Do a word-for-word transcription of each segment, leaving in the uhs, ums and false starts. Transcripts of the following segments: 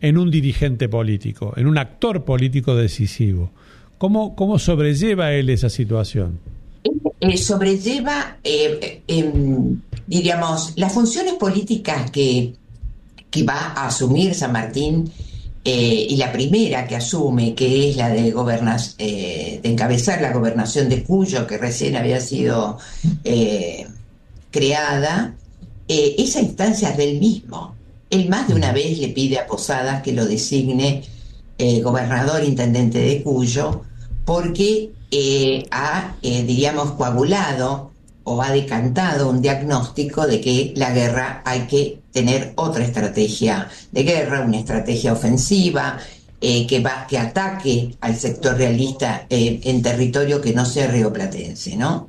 en un dirigente político, en un actor político decisivo. ¿Cómo, cómo sobrelleva él esa situación? Eh, sobrelleva, eh, eh, diríamos, las funciones políticas que, que va a asumir San Martín, eh, y la primera que asume, que es la de, gobernas, eh, de encabezar la gobernación de Cuyo, que recién había sido eh, creada, eh, esa instancia es del mismo. Él más de una vez le pide a Posadas que lo designe eh, gobernador intendente de Cuyo, porque eh, ha, eh, diríamos, coagulado o ha decantado un diagnóstico de que la guerra hay que tener otra estrategia de guerra, una estrategia ofensiva, eh, que, va, que ataque al sector realista eh, en territorio que no sea rioplatense, ¿no?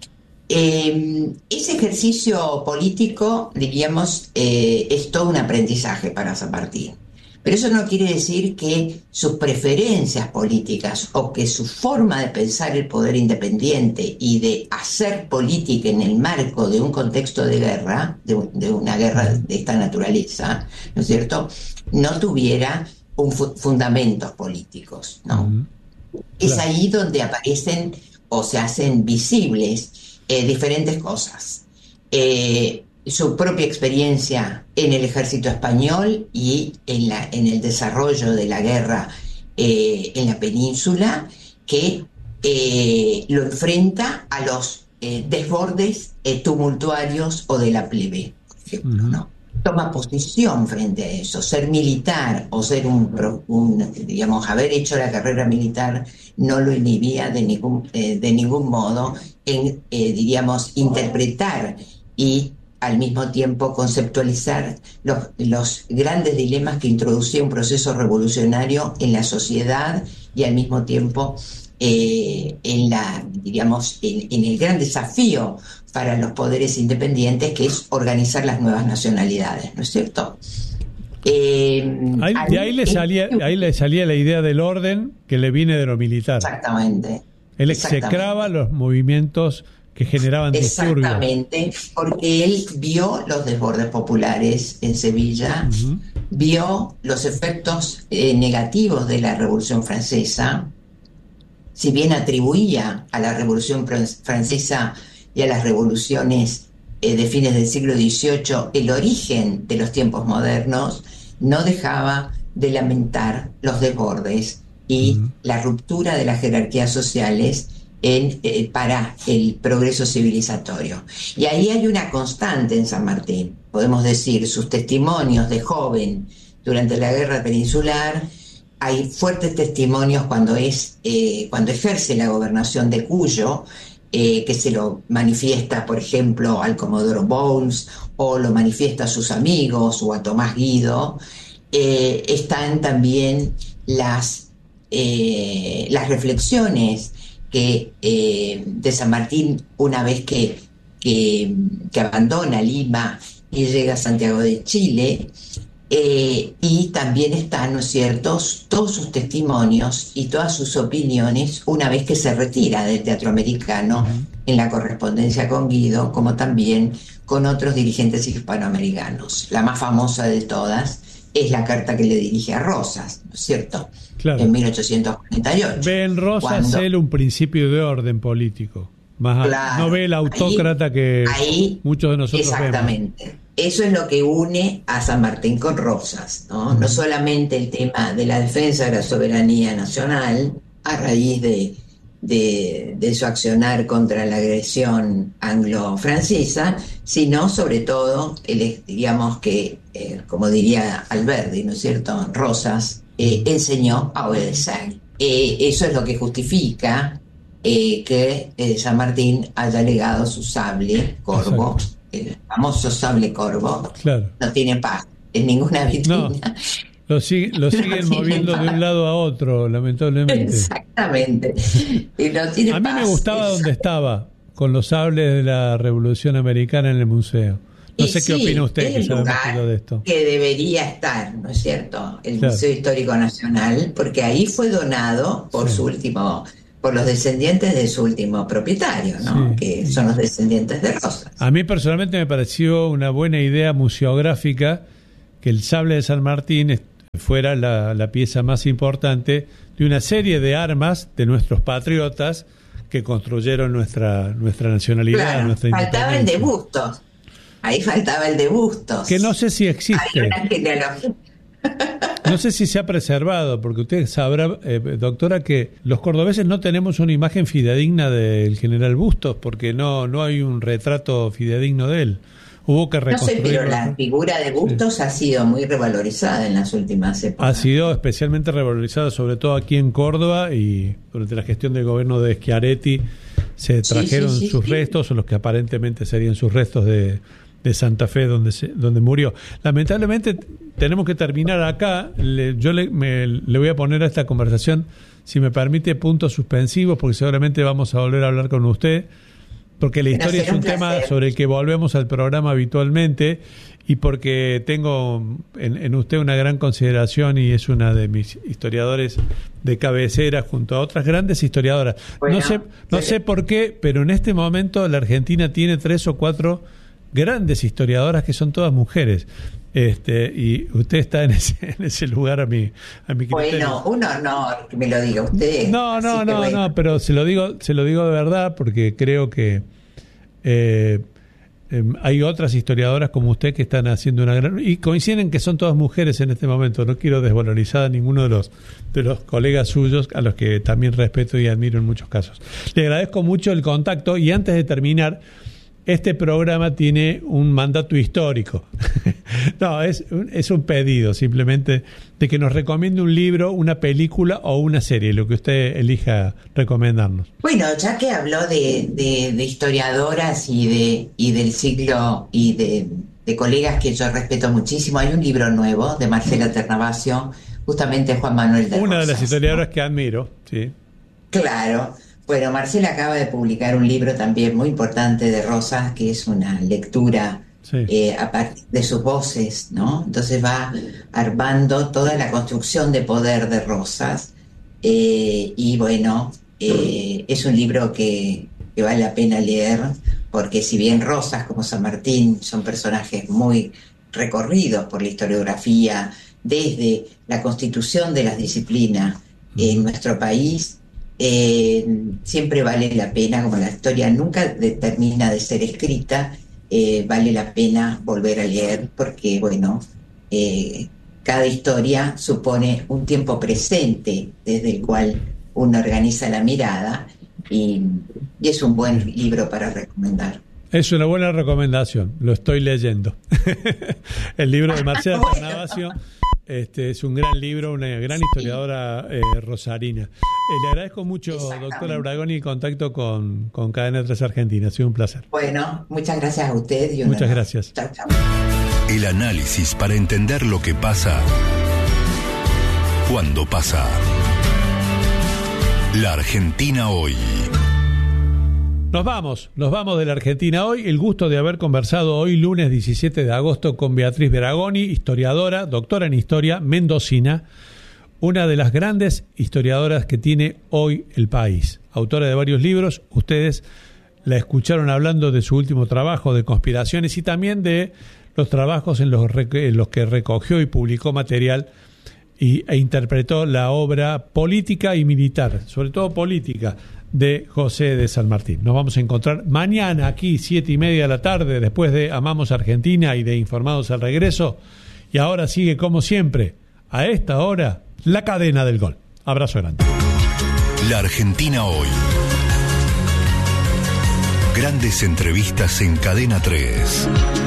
Eh, ese ejercicio político, diríamos, eh, es todo un aprendizaje para San Martín. Pero eso no quiere decir que sus preferencias políticas o que su forma de pensar el poder independiente y de hacer política en el marco de un contexto de guerra, de, de una guerra de esta naturaleza, ¿no es cierto?, no tuviera un fu- fundamentos políticos, ¿no? Uh-huh. Es claro. Ahí donde aparecen o se hacen visibles eh, diferentes cosas. Eh, su propia experiencia en el ejército español y en, la, en el desarrollo de la guerra eh, en la península, que eh, lo enfrenta a los eh, desbordes eh, tumultuarios o de la plebe, por ejemplo, uh-huh. ¿no? Toma posición frente a eso. Ser militar o ser un, un digamos, haber hecho la carrera militar no lo inhibía de ningún, eh, de ningún modo en, eh, diríamos, interpretar y al mismo tiempo conceptualizar los, los grandes dilemas que introducía un proceso revolucionario en la sociedad y al mismo tiempo eh, en la, diríamos, en, en el gran desafío para los poderes independientes, que es organizar las nuevas nacionalidades, ¿no es cierto? Eh, ahí, de ahí le salía, ahí le salía la idea del orden que le viene de lo militar. Exactamente. Él exactamente. execraba los movimientos que generaban disturbios. Exactamente, porque él vio los desbordes populares en Sevilla, uh-huh. vio los efectos eh, negativos de la Revolución Francesa, si bien atribuía a la Revolución Francesa y a las revoluciones eh, de fines del siglo dieciocho el origen de los tiempos modernos, no dejaba de lamentar los desbordes y uh-huh. la ruptura de las jerarquías sociales En, eh, para el progreso civilizatorio. Y ahí hay una constante en San Martín, podemos decir, sus testimonios de joven durante la guerra peninsular, hay fuertes testimonios cuando, es, eh, cuando ejerce la gobernación de Cuyo, eh, que se lo manifiesta, por ejemplo, al Comodoro Bones, o lo manifiesta a sus amigos, o a Tomás Guido. Eh, están también las, eh, las reflexiones que eh, de San Martín una vez que, que, que abandona Lima y llega a Santiago de Chile, eh, y también están, ¿no es cierto?, todos sus testimonios y todas sus opiniones una vez que se retira del teatro americano, uh-huh. en la correspondencia con Guido, como también con otros dirigentes hispanoamericanos. La más famosa de todas es la carta que le dirige a Rosas, ¿no es cierto?, claro. en mil ochocientos cuarenta y ocho. Ve en Rosas cuando... él un principio de orden político, más claro, no ve el autócrata ahí, que ahí, muchos de nosotros exactamente. vemos. Eso es lo que une a San Martín con Rosas, ¿no? Uh-huh. No solamente el tema de la defensa de la soberanía nacional a raíz de, de, de su accionar contra la agresión anglo-francesa, sino sobre todo, el, digamos que, eh, como diría Alberdi, ¿no es cierto?, Rosas eh, enseñó a obedecer. Eh, eso es lo que justifica eh, que eh, San Martín haya legado su sable corvo. Exacto. El famoso sable corvo, claro. no tiene paz en ninguna vitrina. No, lo, sigue, lo siguen no moviendo paz. De un lado a otro, lamentablemente. Exactamente. Y no tiene a mí paz. me gustaba Exacto. donde estaba, con los sables de la Revolución Americana en el museo. No y sé sí, qué opina usted, es que el sabe lugar más de esto. Que debería estar, ¿no es cierto? El claro. Museo Histórico Nacional, porque ahí fue donado por sí. su último... por los descendientes de su último propietario, ¿no? Sí. Que son los descendientes de Rosas. A mí personalmente me pareció una buena idea museográfica que el sable de San Martín fuera la, la pieza más importante de una serie de armas de nuestros patriotas que construyeron nuestra nuestra nacionalidad, claro, nuestra faltaba el de Bustos. Ahí faltaba el de Bustos. Que no sé si existe. Hay una genealogía. No sé si se ha preservado, porque usted sabrá, eh, doctora, que los cordobeses no tenemos una imagen fidedigna del general Bustos, porque no no hay un retrato fidedigno de él. Hubo que reconstruir. No sé, pero la figura de Bustos sí. ha sido muy revalorizada en las últimas épocas. Ha sido especialmente revalorizada, sobre todo aquí en Córdoba, y durante la gestión del gobierno de Schiaretti se trajeron sí, sí, sí, sus sí. restos, o los que aparentemente serían sus restos de, de Santa Fe, donde se, donde murió. Lamentablemente tenemos que terminar acá. Le, yo le, me, le voy a poner a esta conversación, si me permite, puntos suspensivos, porque seguramente vamos a volver a hablar con usted, porque la historia es un, un tema sobre el que volvemos al programa habitualmente, y porque tengo en, en usted una gran consideración y es una de mis historiadores de cabecera junto a otras grandes historiadoras. Bueno, no sé, no sé por qué, pero en este momento la Argentina tiene tres o cuatro grandes historiadoras que son todas mujeres. Este, y usted está en ese, en ese lugar a mi, a mi criterio. Bueno, un honor que me lo diga usted. No, no, no, bueno. no, pero se lo digo, se lo digo de verdad, porque creo que eh, eh, hay otras historiadoras como usted que están haciendo una gran, y coinciden que son todas mujeres en este momento. No quiero desvalorizar a ninguno de los de los colegas suyos, a los que también respeto y admiro en muchos casos. Le agradezco mucho el contacto, y antes de terminar, este programa tiene un mandato histórico. No, es, es un pedido simplemente de que nos recomiende un libro, una película o una serie, lo que usted elija recomendarnos. Bueno, ya que habló de, de, de historiadoras y de y del siglo y de, de colegas que yo respeto muchísimo, hay un libro nuevo de Marcela Ternavasio, justamente Juan Manuel de Una Rosas, de las historiadoras, ¿no?, que admiro, sí. Claro. Bueno, Marcela acaba de publicar un libro también muy importante de Rosas, que es una lectura sí. eh, a partir de sus voces, ¿no? Entonces va armando toda la construcción de poder de Rosas, eh, y bueno, eh, es un libro que, que vale la pena leer, porque si bien Rosas, como San Martín, son personajes muy recorridos por la historiografía, desde la constitución de las disciplinas en nuestro país, Eh, siempre vale la pena, como la historia nunca de, termina de ser escrita, eh, vale la pena volver a leer, porque bueno, eh, cada historia supone un tiempo presente desde el cual uno organiza la mirada, y, y es un buen libro para recomendar. Es una buena recomendación, lo estoy leyendo. El libro de Marcela bueno. Ternavasio. Este es un gran libro, una gran historiadora eh, rosarina. Eh, le agradezco mucho, doctora Bragoni, el contacto con, con Cadena tres Argentina. Ha sido un placer. Bueno, muchas gracias a usted. Y muchas gracias. Chao, chao. El análisis para entender lo que pasa cuando pasa. La Argentina hoy. Nos vamos, nos vamos de la Argentina hoy. El gusto de haber conversado hoy, lunes diecisiete de agosto, con Beatriz Bragoni, historiadora, doctora en historia, mendocina, una de las grandes historiadoras que tiene hoy el país. Autora de varios libros, ustedes la escucharon hablando de su último trabajo, de conspiraciones, y también de los trabajos en los, en los que recogió y publicó material y, e interpretó la obra política y militar, sobre todo política, de José de San Martín. Nos vamos a encontrar mañana aquí, siete y media de la tarde, después de Amamos Argentina y de Informados al Regreso. Y ahora sigue, como siempre, a esta hora, La Cadena del Gol. Abrazo grande. La Argentina hoy. Grandes entrevistas en Cadena tres.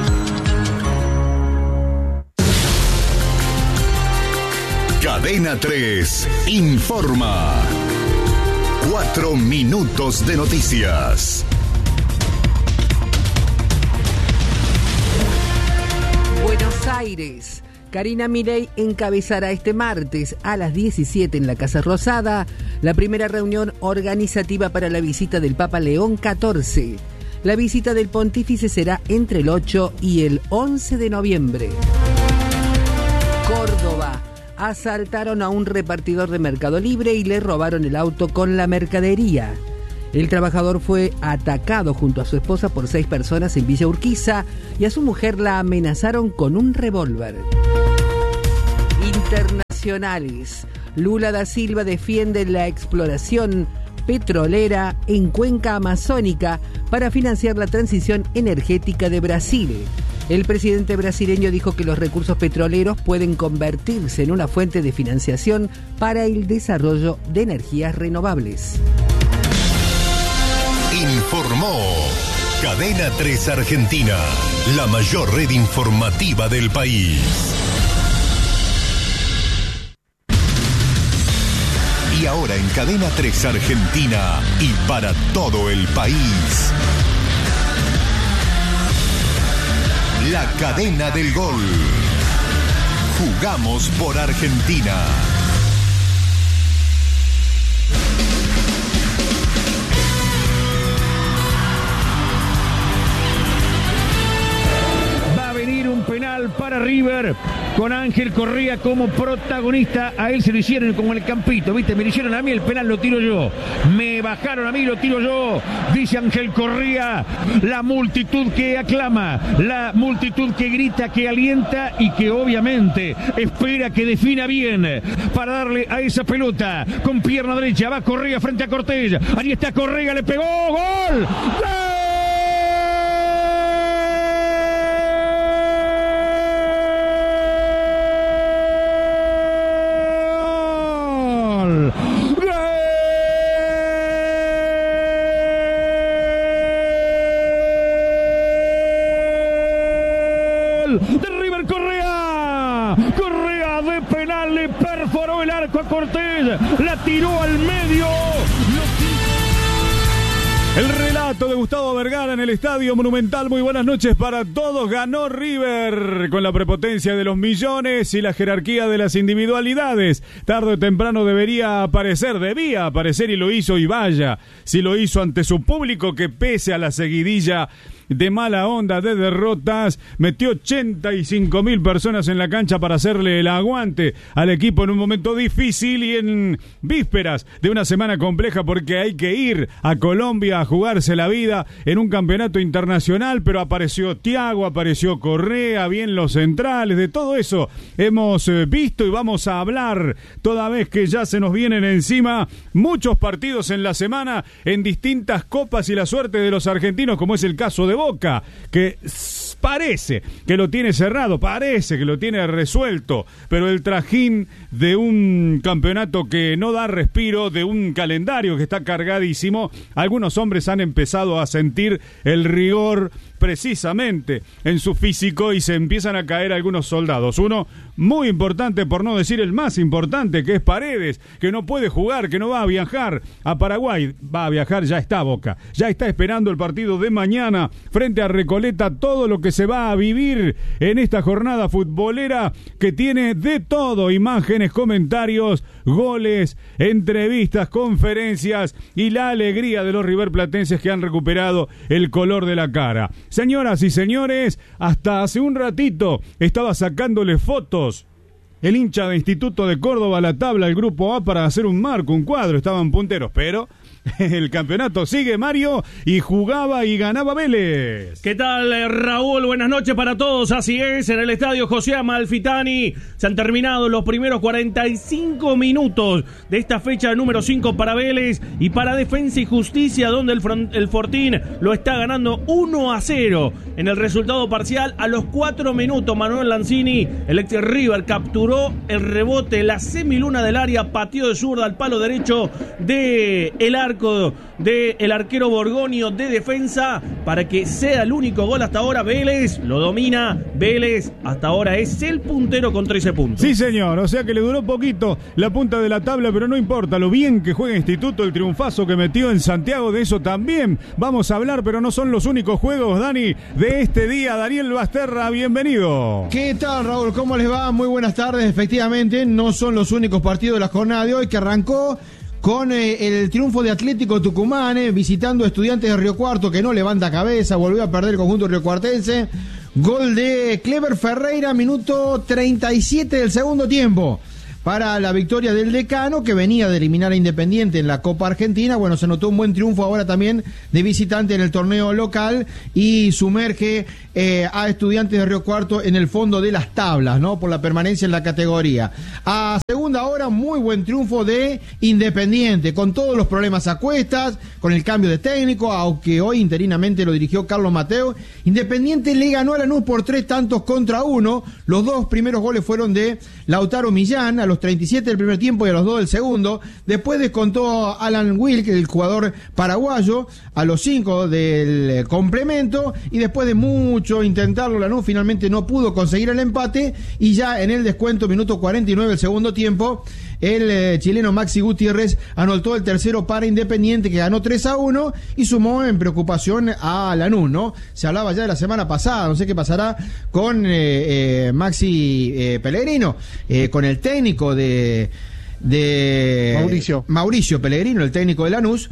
Cadena tres informa. Cuatro minutos de noticias. Buenos Aires. Karina Milei encabezará este martes a las diecisiete en la Casa Rosada la primera reunión organizativa para la visita del Papa León catorce. La visita del pontífice será entre el ocho y el once de noviembre. Córdoba. Asaltaron a un repartidor de Mercado Libre y le robaron el auto con la mercadería. El trabajador fue atacado junto a su esposa por seis personas en Villa Urquiza y a su mujer la amenazaron con un revólver. Interna internacionales. Lula da Silva defiende la exploración petrolera en cuenca amazónica para financiar la transición energética de Brasil. El presidente brasileño dijo que los recursos petroleros pueden convertirse en una fuente de financiación para el desarrollo de energías renovables. Informó Cadena tres Argentina, la mayor red informativa del país. Y ahora en Cadena tres Argentina y para todo el país, la cadena del gol. Jugamos por Argentina. Va a venir un penal para River con Ángel Correa como protagonista. A él se lo hicieron como en el campito, ¿viste? Me lo hicieron a mí, el penal lo tiro yo. Me bajaron a mí, lo tiro yo. Dice Ángel Correa, la multitud que aclama, la multitud que grita, que alienta y que obviamente espera que defina bien para darle a esa pelota con pierna derecha. Va Correa frente a Cortés. Ahí está Correa, le pegó. ¡Gol! ¡Gol! De River Correa, Correa de penal, le perforó el arco a Cortés, la tiró al medio. El relato de Gustavo Vergara en el Estadio Monumental. Muy buenas noches para todos. Ganó River con la prepotencia de los millones y la jerarquía de las individualidades. Tarde o temprano debería aparecer, debía aparecer y lo hizo, y vaya si lo hizo ante su público, que pese a la seguidilla de mala onda, de derrotas, metió ochenta y cinco mil personas en la cancha para hacerle el aguante al equipo en un momento difícil y en vísperas de una semana compleja, porque hay que ir a Colombia a jugarse la vida en un campeonato internacional. Pero apareció Thiago, apareció Correa, bien los centrales, de todo eso hemos visto y vamos a hablar, toda vez que ya se nos vienen encima muchos partidos en la semana en distintas copas y la suerte de los argentinos, como es el caso de Boca, que parece que lo tiene cerrado, parece que lo tiene resuelto, pero el trajín de un campeonato que no da respiro, de un calendario que está cargadísimo, algunos hombres han empezado a sentir el rigor precisamente en su físico y se empiezan a caer algunos soldados. Uno muy importante, por no decir el más importante, que es Paredes, que no puede jugar, que no va a viajar a Paraguay. Va a viajar, ya está Boca, ya está esperando el partido de mañana frente a Recoleta. Todo lo que se va a vivir en esta jornada futbolera, que tiene de todo: imágenes, comentarios, goles, entrevistas, conferencias y la alegría de los riverplatenses que han recuperado el color de la cara. Señoras y señores, hasta hace un ratito estaba sacándole fotos el hincha de Instituto de Córdoba a la tabla, el grupo A, para hacer un marco, un cuadro. Estaban punteros, pero el campeonato sigue, Mario, y jugaba y ganaba Vélez. ¿Qué tal, Raúl? Buenas noches para todos. Así es, en el estadio José Amalfitani se han terminado los primeros cuarenta y cinco minutos de esta fecha número cinco para Vélez y para Defensa y Justicia, donde el, front, el Fortín lo está ganando uno a cero. En el resultado parcial, a los cuatro minutos, Manuel Lanzini, el ex River, capturó el rebote, la semiluna del área, pateó de zurda al palo derecho de el arco del de arquero Borgonio de Defensa para que sea el único gol hasta ahora. Vélez lo domina, Vélez hasta ahora es el puntero con trece puntos. Sí, señor, o sea que le duró poquito la punta de la tabla, pero no importa lo bien que juega Instituto, el triunfazo que metió en Santiago, de eso también vamos a hablar, pero no son los únicos juegos, Dani, de este día. Daniel Basterra, bienvenido. ¿Qué tal, Raúl? ¿Cómo les va? Muy buenas tardes. Efectivamente, no son los únicos partidos de la jornada de hoy, que arrancó con eh, el triunfo de Atlético Tucumán, eh, visitando a Estudiantes de Río Cuarto, que no levanta cabeza, volvió a perder el conjunto riocuartense. Gol de Clever Ferreira, minuto treinta y siete del segundo tiempo. para la victoria del Decano, que venía de eliminar a Independiente en la Copa Argentina. Bueno, se notó un buen triunfo ahora también de visitante en el torneo local y sumerge eh, a Estudiantes de Río Cuarto en el fondo de las tablas, ¿no? Por la permanencia en la categoría. A segunda hora, muy buen triunfo de Independiente, con todos los problemas a cuestas, con el cambio de técnico, aunque hoy interinamente lo dirigió Carlos Mateo. Independiente le ganó a Lanús por tres tantos contra uno. Los dos primeros goles fueron de Lautaro Millán, a los treinta y siete del primer tiempo y a los dos del segundo. Después descontó Alan Wilk, el jugador paraguayo, a los cinco del complemento, y después de mucho intentarlo, Lanús finalmente no pudo conseguir el empate, y ya en el descuento, minuto cuarenta y nueve del segundo tiempo, el eh, chileno Maxi Gutiérrez anotó el tercero para Independiente, que ganó tres a uno y sumó en preocupación a Lanús, ¿no? Se hablaba ya de la semana pasada, no sé qué pasará con eh, eh, Maxi eh, Pellegrino, eh, con el técnico de, de Mauricio. Mauricio Pellegrino, el técnico de Lanús,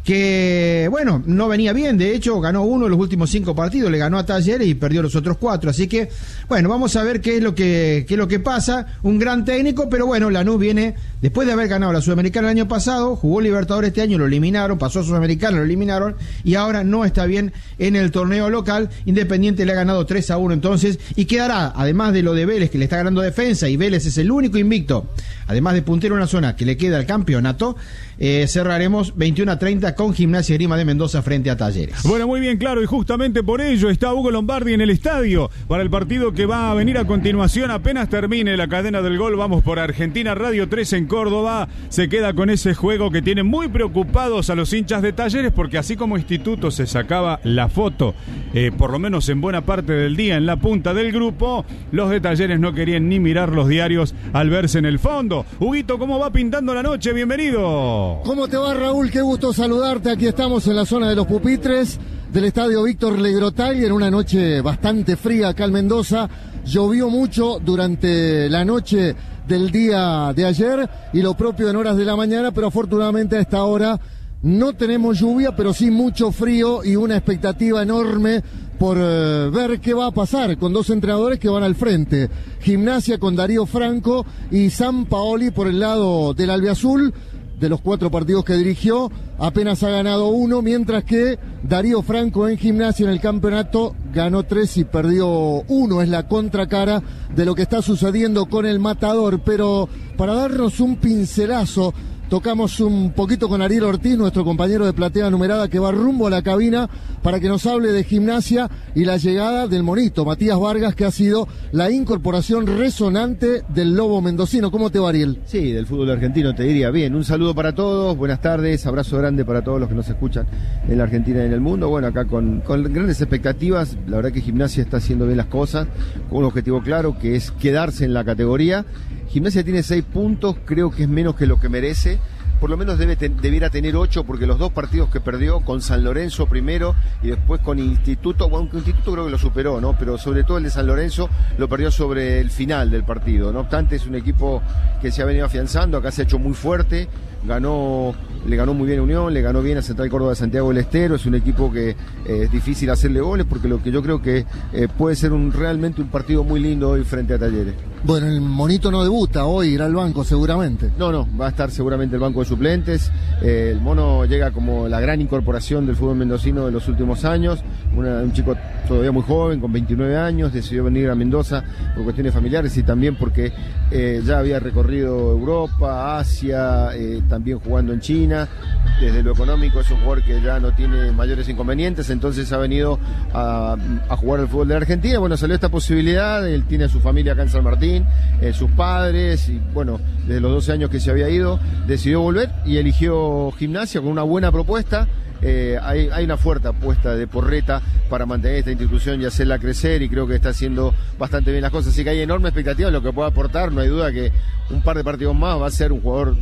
que, bueno, no venía bien. De hecho, ganó uno de los últimos cinco partidos, le ganó a Talleres y perdió los otros cuatro. Así que, bueno, vamos a ver qué es lo que, qué es lo que pasa. Un gran técnico, pero bueno, Lanús viene, después de haber ganado la Sudamericana el año pasado, jugó Libertadores este año, lo eliminaron, pasó a Sudamericana, lo eliminaron, y ahora no está bien en el torneo local. Independiente le ha ganado tres a uno entonces, y quedará, además de lo de Vélez, que le está ganando defensa, y Vélez es el único invicto, además de puntero en una zona que le queda al campeonato, eh, cerraremos veintiuno a treinta con Gimnasia y Grima de Mendoza frente a Talleres. Bueno, muy bien, claro, y justamente por ello está Hugo Lombardi en el estadio para el partido que va a venir a continuación. Apenas termine la cadena del gol, vamos por Argentina Radio tres en Córdoba. Se queda con ese juego que tiene muy preocupados a los hinchas de Talleres, porque así como Instituto se sacaba la foto, eh, por lo menos en buena parte del día, en la punta del grupo, los de Talleres no querían ni mirar los diarios al verse en el fondo. Huguito, ¿cómo va pintando la noche? Bienvenido. ¿Cómo te va, Raúl? Qué gusto saludarte. Aquí estamos en la zona de los pupitres del estadio Víctor Legrotagui, en una noche bastante fría acá en Mendoza. Llovió mucho durante la noche del día de ayer y lo propio en horas de la mañana, pero afortunadamente a esta hora no tenemos lluvia, pero sí mucho frío y una expectativa enorme por eh, ver qué va a pasar con dos entrenadores que van al frente. Gimnasia con Darío Franco y Sampaoli por el lado del albiazul. De los cuatro partidos que dirigió, apenas ha ganado uno, mientras que Darío Franco en Gimnasia en el campeonato ganó tres y perdió uno. Es la contracara de lo que está sucediendo con el Matador. Pero para darnos un pincelazo, tocamos un poquito con Ariel Ortiz, nuestro compañero de Platea Numerada, que va rumbo a la cabina para que nos hable de Gimnasia y la llegada del monito, Matías Vargas, que ha sido la incorporación resonante del Lobo mendocino. ¿Cómo te va, Ariel? Sí, del fútbol argentino te diría. Bien, un saludo para todos, buenas tardes, abrazo grande para todos los que nos escuchan en la Argentina y en el mundo. Bueno, acá con, con grandes expectativas, la verdad que Gimnasia está haciendo bien las cosas, con un objetivo claro, que es quedarse en la categoría. Gimnasia tiene seis puntos, creo que es menos que lo que merece. Por lo menos debe ten, debiera tener ocho, porque los dos partidos que perdió, con San Lorenzo primero y después con Instituto, bueno, aunque Instituto creo que lo superó, ¿no? Pero sobre todo el de San Lorenzo lo perdió sobre el final del partido. No obstante, es un equipo que se ha venido afianzando, acá se ha hecho muy fuerte, ganó, le ganó muy bien a Unión, le ganó bien a Central Córdoba de Santiago del Estero. Es un equipo que eh, es difícil hacerle goles, porque lo que yo creo que eh, puede ser un realmente un partido muy lindo hoy frente a Talleres. Bueno, el monito no debuta hoy, irá al banco seguramente. No, no, va a estar seguramente el banco de suplentes. Eh, el mono llega como la gran incorporación del fútbol mendocino de los últimos años. Una, un chico todavía muy joven, con veintinueve años, decidió venir a Mendoza por cuestiones familiares y también porque eh, ya había recorrido Europa, Asia, eh, también jugando en China. Desde lo económico es un jugador que ya no tiene mayores inconvenientes, entonces ha venido a, a jugar al fútbol de la Argentina. Bueno, salió esta posibilidad, él tiene a su familia acá en San Martín, eh, sus padres, y bueno, desde los doce años que se había ido, decidió volver y eligió Gimnasia con una buena propuesta. Eh, hay, hay una fuerte apuesta de Porreta para mantener esta institución y hacerla crecer, y creo que está haciendo bastante bien las cosas, así que hay enorme expectativa en lo que pueda aportar. No hay duda que un par de partidos más va a ser un jugador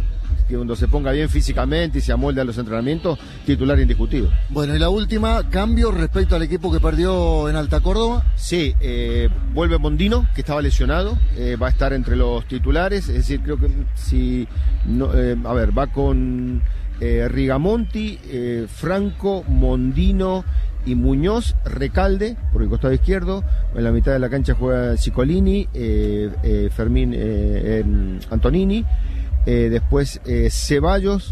que cuando se ponga bien físicamente y se amolde a los entrenamientos, titular indiscutido. Bueno, y la última, cambio respecto al equipo que perdió en Alta Córdoba. Sí, eh, vuelve Mondino, que estaba lesionado, eh, va a estar entre los titulares, es decir, creo que si, no, eh, a ver, va con eh, Rigamonti, eh, Franco, Mondino y Muñoz, Recalde por el costado izquierdo. En la mitad de la cancha juega Ciccolini, eh, eh, Fermín, eh, eh, Antonini, eh, después eh, Ceballos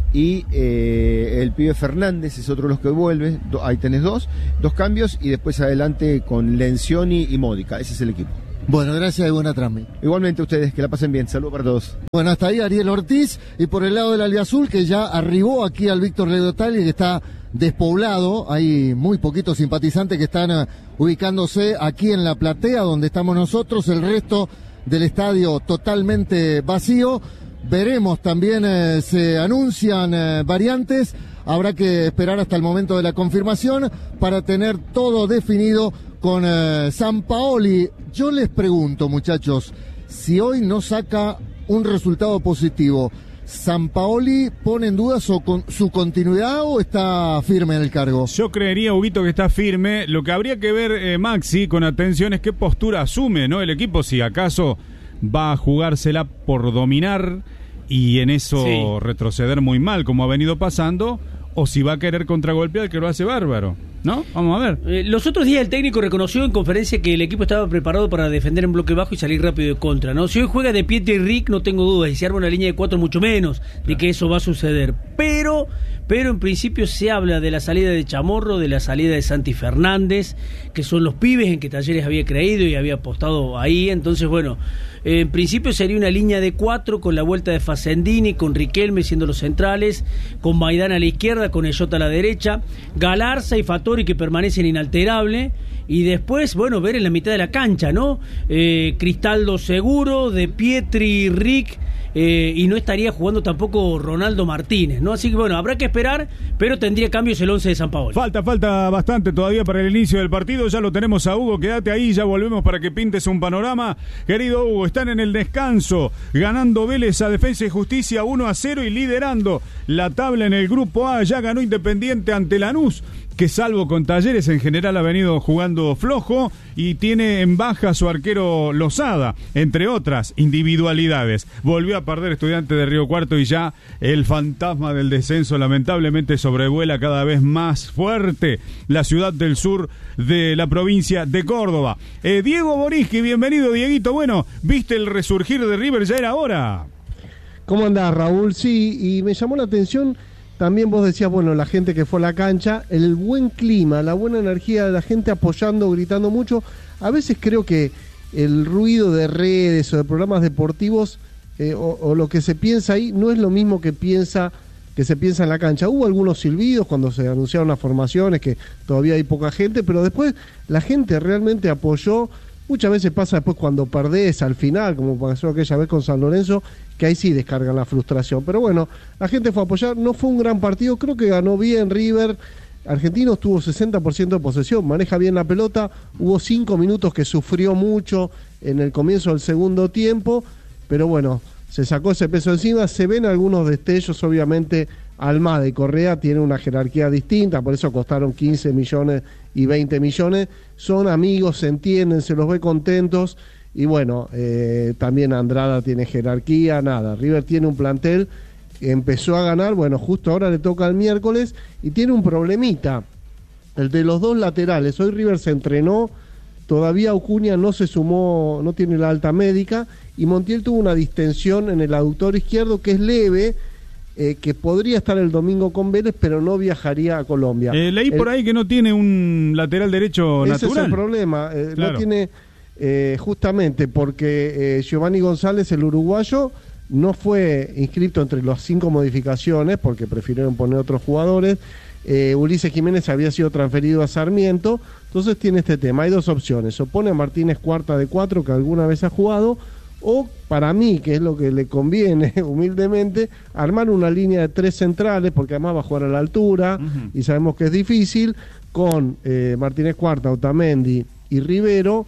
y eh, el pibe Fernández es otro de los que vuelve. Do, ahí tenés dos dos cambios, y después adelante con Lencioni y Módica. Ese es el equipo. Bueno, gracias y buena trame. Igualmente ustedes, que la pasen bien. Saludos para todos. Bueno, hasta ahí Ariel Ortiz, y por el lado del Albiazul, que ya arribó aquí al Víctor Legrotal y que está despoblado. Hay muy poquitos simpatizantes que están uh, ubicándose aquí en la platea donde estamos nosotros, el resto del estadio totalmente vacío. Veremos también, eh, se anuncian eh, variantes, habrá que esperar hasta el momento de la confirmación para tener todo definido con eh, Sampaoli. Yo les pregunto, muchachos, si hoy no saca un resultado positivo, ¿Sampaoli pone en duda su, su continuidad o está firme en el cargo? Yo creería, Huguito, que está firme. Lo que habría que ver, eh, Maxi, con atención es qué postura asume, ¿no? El equipo, si acaso va a jugársela por dominar y en eso sí. retroceder muy mal, como ha venido pasando, o si va a querer contragolpear, que lo hace bárbaro, ¿no? Vamos a ver. Eh, los otros días el técnico reconoció en conferencia que el equipo estaba preparado para defender en bloque bajo y salir rápido de contra, ¿no? Si hoy juega de Pietri y Rick, no tengo dudas, y si arma una línea de cuatro, mucho menos claro. de que eso va a suceder. Pero, pero en principio se habla de la salida de Chamorro, de la salida de Santi Fernández, que son los pibes en que Talleres había creído y había apostado ahí. Entonces, bueno, eh, en principio sería una línea de cuatro con la vuelta de Facendini, con Riquelme siendo los centrales, con Maidana a la izquierda, con Ellota a la derecha, Galarza y Fattori que permanecen inalterables, y después, bueno, ver en la mitad de la cancha, ¿no? Eh, Cristaldo seguro, De Pietri, Rick, eh, y no estaría jugando tampoco Ronaldo Martínez, ¿no? Así que bueno, habrá que esperar, pero tendría cambios el once de Sampaoli. Falta, falta bastante todavía para el inicio del partido, ya lo tenemos a Hugo, quédate ahí, ya volvemos para que pintes un panorama. Querido Hugo, están en el descanso, ganando Vélez a Defensa y Justicia uno a cero y liderando la tabla en el grupo A. Ya ganó Independiente ante Lanús, que salvo con Talleres en general ha venido jugando flojo, y tiene en baja a su arquero Lozada, entre otras individualidades. Volvió a perder Estudiantes de Río Cuarto y ya el fantasma del descenso lamentablemente sobrevuela cada vez más fuerte la ciudad del sur de la provincia de Córdoba. Eh, Diego Boriski, bienvenido Dieguito. Bueno, ¿viste el resurgir de River? Ya era hora. ¿Cómo andás, Raúl? Sí, y me llamó la atención. También vos decías, bueno, la gente que fue a la cancha, el buen clima, la buena energía de la gente apoyando, gritando mucho. A veces creo que el ruido de redes o de programas deportivos eh, o, o lo que se piensa ahí no es lo mismo que piensa que se piensa en la cancha. Hubo algunos silbidos cuando se anunciaron las formaciones, que todavía hay poca gente, pero después la gente realmente apoyó. Muchas veces pasa después cuando perdés al final, como pasó aquella vez con San Lorenzo, que ahí sí descargan la frustración. Pero bueno, la gente fue a apoyar, no fue un gran partido, creo que ganó bien River. Argentinos tuvo sesenta por ciento de posesión, maneja bien la pelota, hubo cinco minutos que sufrió mucho en el comienzo del segundo tiempo, pero bueno, se sacó ese peso encima. Se ven algunos destellos, obviamente Almada y Correa tienen una jerarquía distinta, por eso costaron quince millones y veinte millones, son amigos, se entienden, se los ve contentos, y bueno, eh, también Andrada tiene jerarquía, nada, River tiene un plantel, empezó a ganar, bueno, justo ahora le toca el miércoles, y tiene un problemita, el de los dos laterales. Hoy River se entrenó, todavía Ocuña no se sumó, no tiene la alta médica, y Montiel tuvo una distensión en el aductor izquierdo que es leve, Eh, que podría estar el domingo con Vélez, pero no viajaría a Colombia. Eh, leí el, por ahí que no tiene un lateral derecho ese natural. Ese es el problema, eh, claro. No tiene, eh, justamente porque eh, Giovanni González, el uruguayo, no fue inscrito entre las cinco modificaciones, porque prefirieron poner otros jugadores. eh, Ulises Jiménez había sido transferido a Sarmiento, entonces tiene este tema. Hay dos opciones: o pone a Martínez Cuarta de cuatro, que alguna vez ha jugado, o para mí, que es lo que le conviene humildemente, armar una línea de tres centrales, porque además va a jugar a la altura, uh-huh. y sabemos que es difícil, con eh, Martínez Cuarta, Otamendi y Rivero,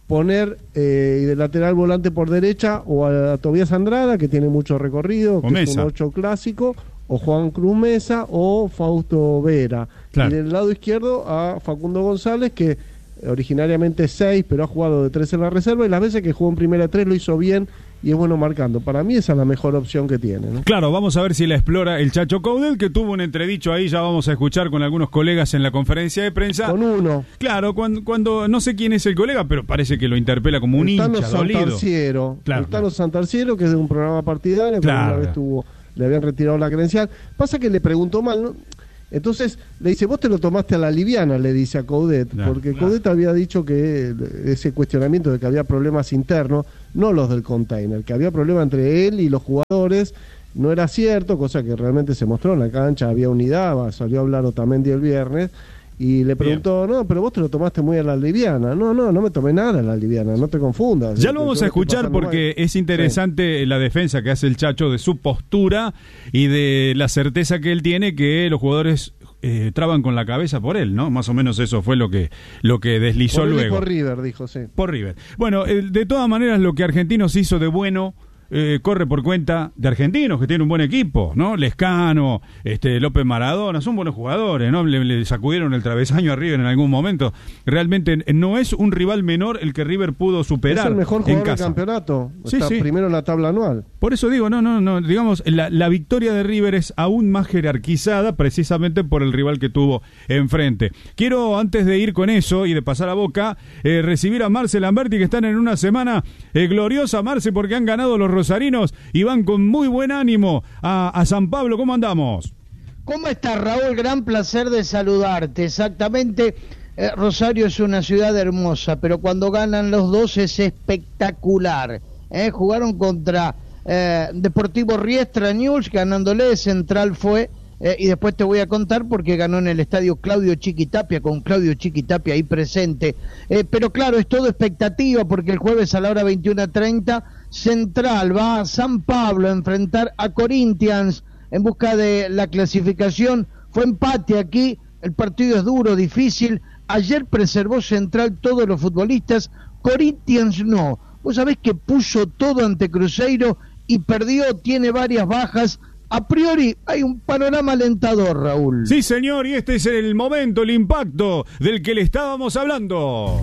poner eh, y de lateral volante por derecha o a, a Tobías Andrada, que tiene mucho recorrido, que es un ocho clásico, o Juan Cruz Mesa o Fausto Vera. Claro. Y del lado izquierdo a Facundo González, que originariamente es seis, pero ha jugado de tres en la reserva, y las veces que jugó en primera tres lo hizo bien y es bueno marcando. Para mí esa es la mejor opción que tiene, ¿no? Claro, vamos a ver si la explora el Chacho Coudet, que tuvo un entredicho ahí, ya vamos a escuchar con algunos colegas en la conferencia de prensa. Con uno. Claro, cuando, cuando no sé quién es el colega, pero parece que lo interpela como un Tano hincha dolido. Santarciero. Claro, el Tano Santarciero, que es de un programa partidario, que claro. una vez tuvo, le habían retirado la credencial. Pasa que le preguntó mal, ¿no? Entonces le dice, vos te lo tomaste a la liviana, le dice a Coudet, no, porque claro. Coudet había dicho que ese cuestionamiento de que había problemas internos, no los del container, que había problemas entre él y los jugadores, no era cierto, cosa que realmente se mostró en la cancha, había unidad, salió a hablar Otamendi el viernes, y le preguntó, bien. no, pero vos te lo tomaste muy a la liviana. No, no, no me tomé nada a la liviana, no te confundas. Ya lo vamos a escuchar porque mal. Es interesante sí. la defensa que hace el Chacho de su postura y de la certeza que él tiene que los jugadores eh, traban con la cabeza por él, ¿no? Más o menos eso fue lo que lo que deslizó por luego. Por River, dijo, sí. Por River. Bueno, eh, de todas maneras lo que Argentinos hizo de bueno Eh, corre por cuenta de Argentinos, que tiene un buen equipo, ¿no? Lescano, este, López Maradona, son buenos jugadores, ¿no? Le, le sacudieron el travesaño a River en algún momento. Realmente no es un rival menor el que River pudo superar. Es el mejor jugador en casa. del campeonato. Sí, Está sí. primero en la tabla anual. Por eso digo, no, no, no, digamos, la, la victoria de River es aún más jerarquizada precisamente por el rival que tuvo enfrente. Quiero, antes de ir con eso y de pasar a Boca, eh, recibir a Marce Lamberti, que están en una semana eh, gloriosa, Marce, porque han ganado los rosarinos y van con muy buen ánimo a, a San Pablo. ¿Cómo andamos? ¿Cómo estás, Raúl? Gran placer de saludarte. Exactamente, eh, Rosario es una ciudad hermosa, pero cuando ganan los dos es espectacular. ¿eh? Jugaron contra eh, Deportivo Riestra News, ganándole. Central fue, eh, y después te voy a contar porque ganó en el estadio Claudio Chiquitapia, con Claudio Chiquitapia ahí presente. Eh, pero claro, es todo expectativa porque el jueves a la hora veintiuna treinta Central va a San Pablo a enfrentar a Corinthians en busca de la clasificación. Fue empate aquí, el partido es duro, difícil. Ayer preservó Central todos los futbolistas, Corinthians no. Vos sabés que puso todo ante Cruzeiro y perdió, tiene varias bajas. A priori hay un panorama alentador, Raúl. Sí, señor, y este es el momento, el impacto del que le estábamos hablando.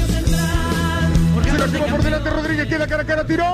Se la lleva por delante Rodríguez, queda cara a cara, tiró.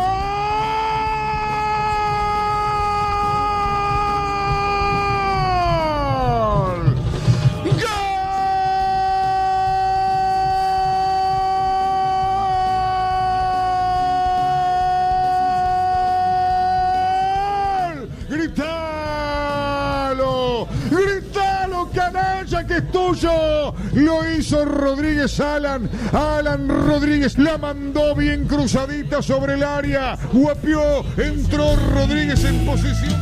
¡Gritalo! ¡Gritalo, canalla, que es tuyo! Lo hizo Rodríguez Alan. Alan Rodríguez la mandó bien cruzadita sobre el área. Guapió, entró Rodríguez en posición.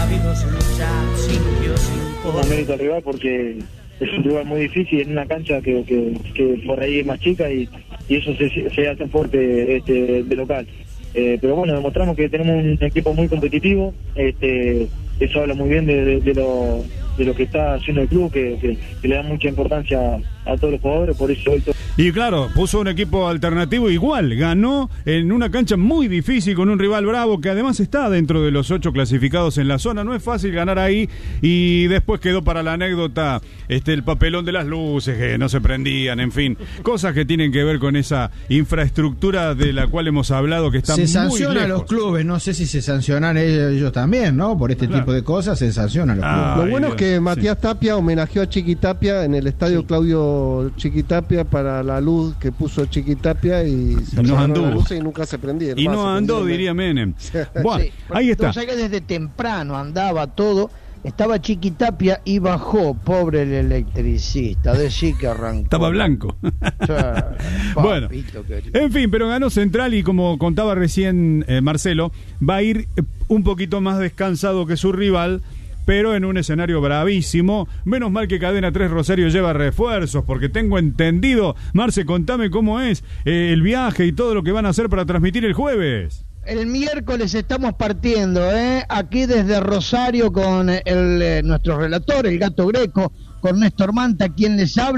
Como mérito al rival porque es un rival muy difícil en una cancha que, que, que por ahí es más chica y, y eso se, se hace fuerte este, de local. Eh, pero bueno, demostramos que tenemos un equipo muy competitivo. Este, eso habla muy bien de, de, de lo de lo que está haciendo el club, que, que, que le da mucha importancia a, a todos los jugadores, por eso hoy... Y claro, puso un equipo alternativo igual, ganó en una cancha muy difícil con un rival bravo que además está dentro de los ocho clasificados en la zona. No es fácil ganar ahí y después quedó para la anécdota este el papelón de las luces que no se prendían, en fin, cosas que tienen que ver con esa infraestructura de la cual hemos hablado que está muy lejos. Se sanciona a los clubes, no sé si se sancionan ellos, ellos también, ¿no? Por este claro. tipo de cosas se sancionan a los clubes. Ay, lo bueno Dios. es que Matías sí. Tapia homenajeó a Chiquitapia en el estadio sí. Claudio Chiquitapia para la luz que puso Chiquitapia y se no andó la luz y nunca se prendía. Y no andó, diría Menem. Bueno, sí, ahí está. Entonces, que desde temprano andaba todo. Estaba Chiquitapia y bajó, pobre el electricista, decir que arrancó. Estaba blanco. Bueno, en fin, pero ganó Central y como contaba recién eh, Marcelo, va a ir un poquito más descansado que su rival, pero en un escenario bravísimo. Menos mal que Cadena tres Rosario lleva refuerzos, porque tengo entendido, Marce, contame cómo es eh, el viaje y todo lo que van a hacer para transmitir el jueves. El miércoles estamos partiendo, ¿eh? Aquí desde Rosario con el, eh, nuestro relator, el Gato Greco, con Néstor Manta, quien les habla.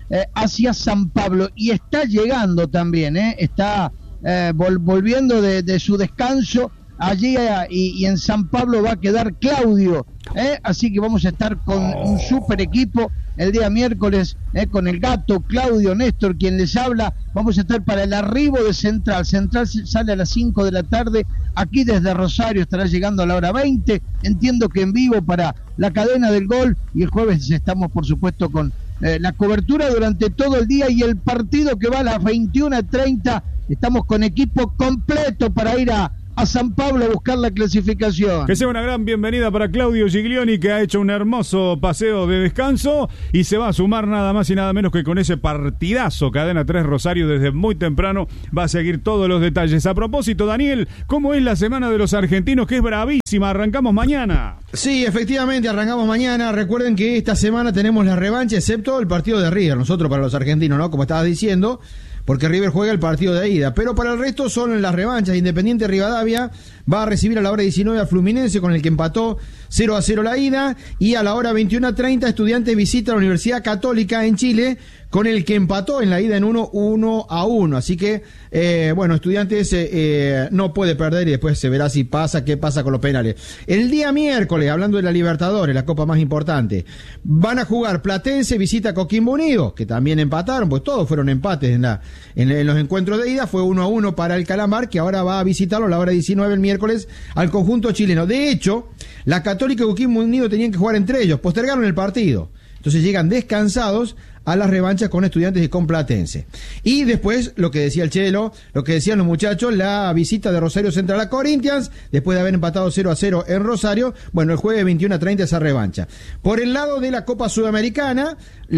eh, hacia San Pablo, y está llegando también, eh, está eh, vol- volviendo de, de su descanso allí, eh, y, y en San Pablo va a quedar Claudio, eh, así que vamos a estar con un super equipo el día miércoles, eh, con el Gato, Claudio, Néstor, quien les habla. Vamos a estar para el arribo de Central. Central sale a las cinco de la tarde, aquí desde Rosario estará llegando a la hora veinte, entiendo que en vivo para la cadena del Gol, y el jueves estamos por supuesto con eh, la cobertura durante todo el día, y el partido que va a las veintiuna treinta, estamos con equipo completo para ir a a San Pablo a buscar la clasificación. Que sea una gran bienvenida para Claudio Giglioni, que ha hecho un hermoso paseo de descanso y se va a sumar nada más y nada menos que con ese partidazo. Cadena tres Rosario desde muy temprano va a seguir todos los detalles. A propósito, Daniel, ¿cómo es la semana de los argentinos? Que es bravísima. Arrancamos mañana. Sí, efectivamente, arrancamos mañana. Recuerden que esta semana tenemos la revancha, excepto el partido de River. Nosotros para los argentinos, ¿no? Como estabas diciendo, porque River juega el partido de ida, pero para el resto son las revanchas. Independiente Rivadavia va a recibir a la hora diecinueve a Fluminense, con el que empató cero a cero la ida, y a la hora veintiuna treinta Estudiantes visita a la Universidad Católica en Chile, con el que empató en la ida en uno a uno. Así que, eh, bueno, Estudiantes eh, eh, no puede perder, y después se verá si pasa, qué pasa con los penales. El día miércoles, hablando de la Libertadores, la copa más importante, van a jugar Platense, visita a Coquimbo Unido, que también empataron, pues todos fueron empates en, la, en, en los encuentros de ida. Fue uno a uno para el Calamar, que ahora va a visitarlo a la hora diecinueve el miércoles al conjunto chileno. De hecho, la Católica y Coquimbo Unido tenían que jugar entre ellos, postergaron el partido. Entonces llegan descansados a las revanchas con Estudiantes y con Platense. Y después, lo que decía el Chelo, lo que decían los muchachos, la visita de Rosario Central a Corinthians, después de haber empatado cero a cero en Rosario. Bueno, el jueves veintiuna treinta esa revancha. Por el lado de la Copa Sudamericana,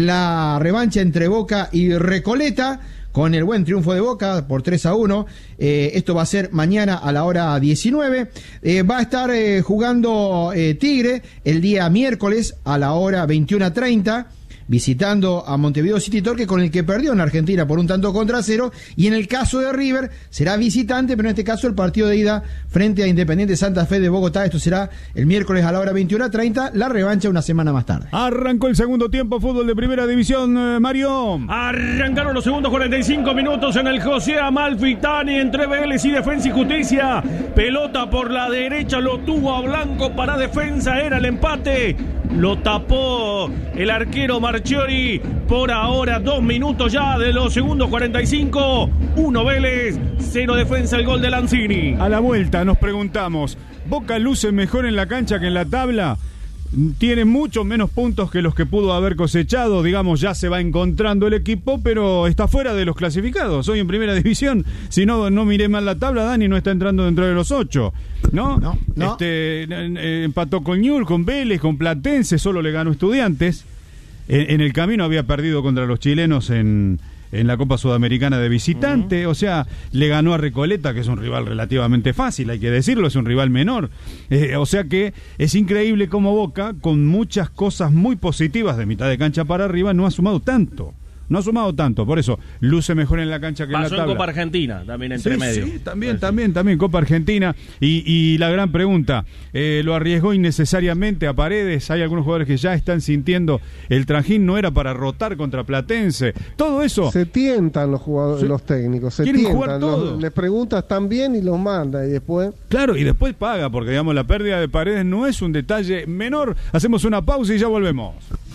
la revancha entre Boca y Recoleta, con el buen triunfo de Boca por tres a uno. Eh, esto va a ser mañana a la hora diecinueve. Eh, va a estar eh, jugando eh, Tigre el día miércoles a la hora veintiuna treinta, visitando a Montevideo City Torque, con el que perdió en Argentina por un tanto contra cero. Y en el caso de River será visitante, pero en este caso el partido de ida frente a Independiente Santa Fe de Bogotá. Esto será el miércoles a la hora veintiuna treinta, la revancha una semana más tarde. Arrancó el segundo tiempo, fútbol de primera división, eh, Mario. Arrancaron los segundos cuarenta y cinco minutos en el José Amalfitani entre Vélez y Defensa y Justicia. Pelota por la derecha, lo tuvo a Blanco para Defensa, era el empate. Lo tapó el arquero Marchiori. Por ahora, dos minutos ya de los segundos cuarenta y cinco. Uno Vélez, cero Defensa, el gol de Lanzini. A la vuelta nos preguntamos, ¿Boca luce mejor en la cancha que en la tabla? Tiene muchos menos puntos que los que pudo haber cosechado, digamos, ya se va encontrando el equipo, pero está fuera de los clasificados. Hoy en primera división, si no, no miré mal la tabla, Dani no está entrando dentro de los ocho, ¿no? No, no. Este, eh, empató con Newell's, con Vélez, con Platense, solo le ganó Estudiantes. En, en el camino había perdido contra los chilenos en... en la Copa Sudamericana de visitante, uh-huh. O sea, le ganó a Recoleta, que es un rival relativamente fácil, hay que decirlo, es un rival menor, eh, o sea que es increíble cómo Boca, con muchas cosas muy positivas de mitad de cancha para arriba, no ha sumado tanto. No ha sumado tanto, por eso luce mejor en la cancha que Pasó en la tabla. Pasó en Copa Argentina, también entre sí, medio. Sí, también, también, también Copa Argentina. Y, y la gran pregunta, eh, ¿lo arriesgó innecesariamente a Paredes? Hay algunos jugadores que ya están sintiendo el trajín, no era para rotar contra Platense. Todo eso. Se tientan los jugadores, sí. Los técnicos, se quieren tientan. Jugar todo. Los, les preguntas tan bien y los manda y después. Claro, y después paga, porque digamos la pérdida de Paredes no es un detalle menor. Hacemos una pausa y ya volvemos.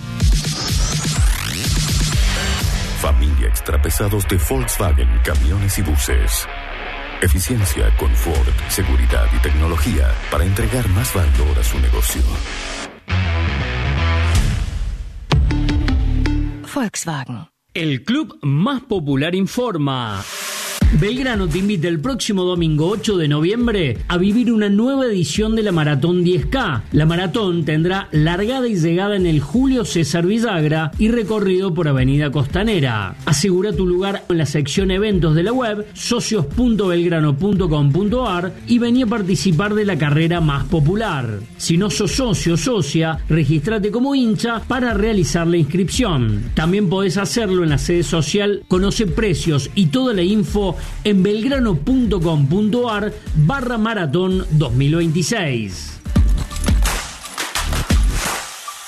Familia Extrapesados de Volkswagen Camiones y Buses. Eficiencia, confort, seguridad y tecnología para entregar más valor a su negocio. Volkswagen. El club más popular informa. Belgrano te invita el próximo domingo ocho de noviembre a vivir una nueva edición de la Maratón diez K. La maratón tendrá largada y llegada en el Julio César Villagra y recorrido por Avenida Costanera. Asegura tu lugar en la sección eventos de la web socios punto belgrano punto com punto ar y vení a participar de la carrera más popular. Si no sos socio o socia, regístrate como hincha para realizar la inscripción. También podés hacerlo en la sede social. Conoce precios y toda la info en belgrano punto com punto ar barra maratón dos mil veintiséis.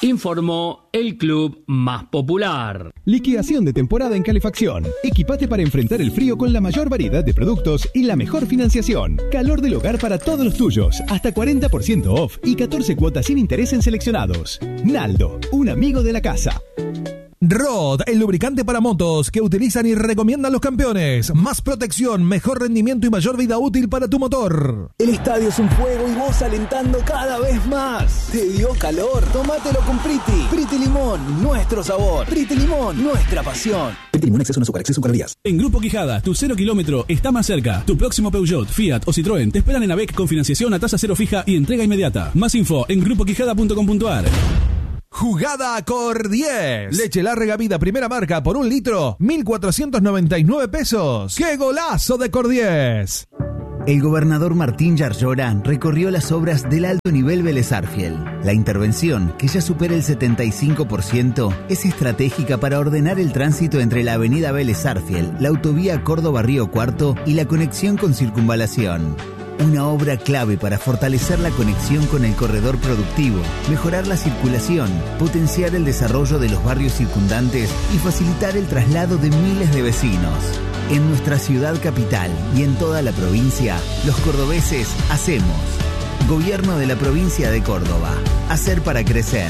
Informó el club más popular. Liquidación de temporada en calefacción. Equipate para enfrentar el frío con la mayor variedad de productos y la mejor financiación. Calor del hogar para todos los tuyos. Hasta cuarenta por ciento off y catorce cuotas sin interés en seleccionados. Naldo, un amigo de la casa. Rod, el lubricante para motos que utilizan y recomiendan los campeones. Más protección, mejor rendimiento y mayor vida útil para tu motor. El estadio es un fuego y vos alentando cada vez más. ¿Te dio calor? Tómatelo con Priti. Priti Limón, nuestro sabor. Priti Limón, nuestra pasión. Priti Limón, exceso en azúcar, exceso en calorías. En Grupo Quijada, tu cero kilómetro está más cerca. Tu próximo Peugeot, Fiat o Citroën te esperan en A B E C con financiación a tasa cero fija y entrega inmediata. Más info en grupo quijada punto com punto a r. Jugada Cor diez. Leche larga vida primera marca por un litro, mil cuatrocientos noventa y nueve pesos. ¡Qué golazo de Cor diez! El gobernador Martín Yarlora recorrió las obras del alto nivel Vélez Sarsfield. La intervención, que ya supera el setenta y cinco por ciento, es estratégica para ordenar el tránsito entre la avenida Vélez Sarsfield, la autovía Córdoba-Río Cuarto y la conexión con Circunvalación. Una obra clave para fortalecer la conexión con el corredor productivo, mejorar la circulación, potenciar el desarrollo de los barrios circundantes y facilitar el traslado de miles de vecinos. En nuestra ciudad capital y en toda la provincia, los cordobeses hacemos. Gobierno de la provincia de Córdoba. Hacer para crecer.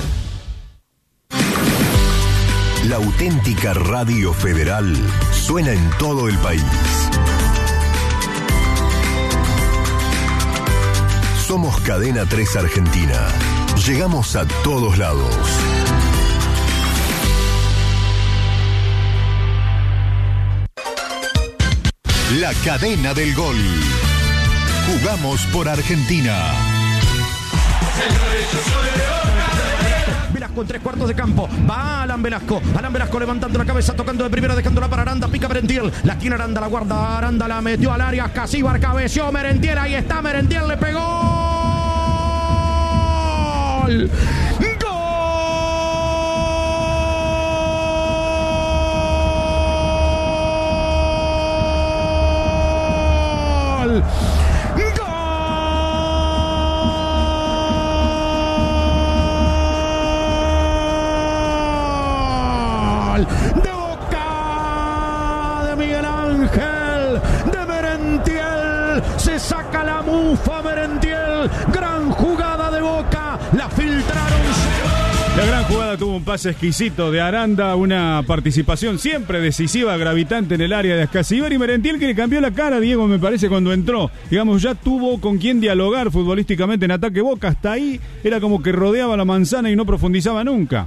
La auténtica Radio Federal suena en todo el país. Somos Cadena tres Argentina. Llegamos a todos lados. La cadena del gol. Jugamos por Argentina. Velasco en tres cuartos de campo. Va Alan Velasco. Alan Velasco levantando la cabeza, tocando de primera, dejándola para Aranda. Pica Merentiel. La tiene Aranda, la guarda. Aranda la metió al área. Casíbar cabeció. Merentiel. Ahí está. Merentiel le pegó. ¡Gol! ¡Gol! De Boca de Miguel Ángel, de Merentiel, se saca la mufa Merentiel, gran jugada de Boca, la filtraron. La gran jugada tuvo un pase exquisito de Aranda, una participación siempre decisiva, gravitante en el área de Ascasibar y Merentiel, que le cambió la cara, Diego, me parece, cuando entró. Digamos, ya tuvo con quién dialogar futbolísticamente en ataque. Boca hasta ahí era como que rodeaba la manzana y no profundizaba nunca.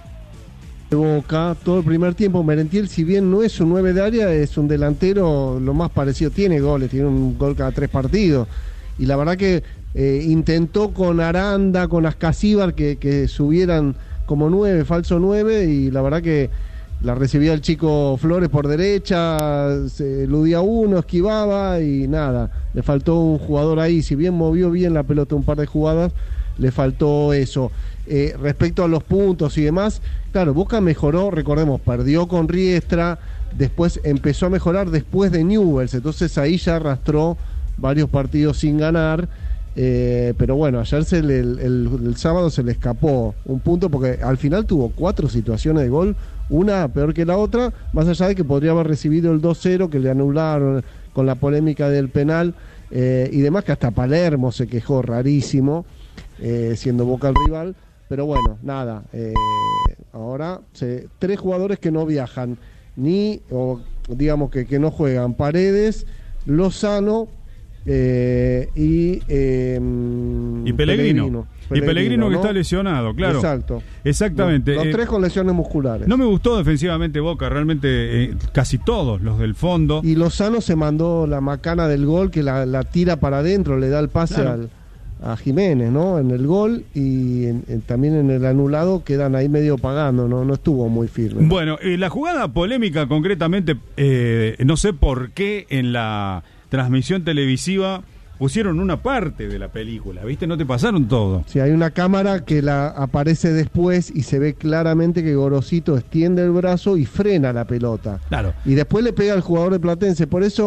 Boca, todo el primer tiempo, Merentiel, si bien no es un nueve de área, es un delantero lo más parecido, tiene goles, tiene un gol cada tres partidos, y la verdad que eh, intentó con Aranda, con Ascasíbar que, que subieran como nueve, falso nueve, y la verdad que la recibía el chico Flores por derecha, se eludía uno, esquivaba y nada, le faltó un jugador ahí, si bien movió bien la pelota un par de jugadas, le faltó eso. Eh, respecto a los puntos y demás, claro, Boca mejoró, recordemos, perdió con Riestra, después empezó a mejorar después de Newell's, entonces ahí ya arrastró varios partidos sin ganar, eh, pero bueno, ayer se le, el, el, el sábado se le escapó un punto porque al final tuvo cuatro situaciones de gol, una peor que la otra, más allá de que podría haber recibido el dos cero que le anularon con la polémica del penal, eh, y demás, que hasta Palermo se quejó rarísimo, eh, siendo Boca el rival. Pero bueno, nada, eh, ahora se, tres jugadores que no viajan, ni, o digamos que, que no juegan, Paredes, Lozano eh, y... Eh, y Pellegrino. Pellegrino. Y Pellegrino, ¿no? Que está lesionado, claro. Exacto. Exactamente. Los, los eh, tres con lesiones musculares. No me gustó defensivamente Boca, realmente eh, casi todos los del fondo. Y Lozano se mandó la macana del gol, que la, la tira para adentro, le da el pase claro. al... a Jiménez, ¿no? En el gol y en, en, también en el anulado quedan ahí medio pagando, no, no estuvo muy firme. Bueno, eh, la jugada polémica concretamente, eh, no sé por qué en la transmisión televisiva pusieron una parte de la película, ¿viste? No te pasaron todo. Sí, hay una cámara que la aparece después y se ve claramente que Gorosito extiende el brazo y frena la pelota. Claro. Y después le pega al jugador de Platense, por eso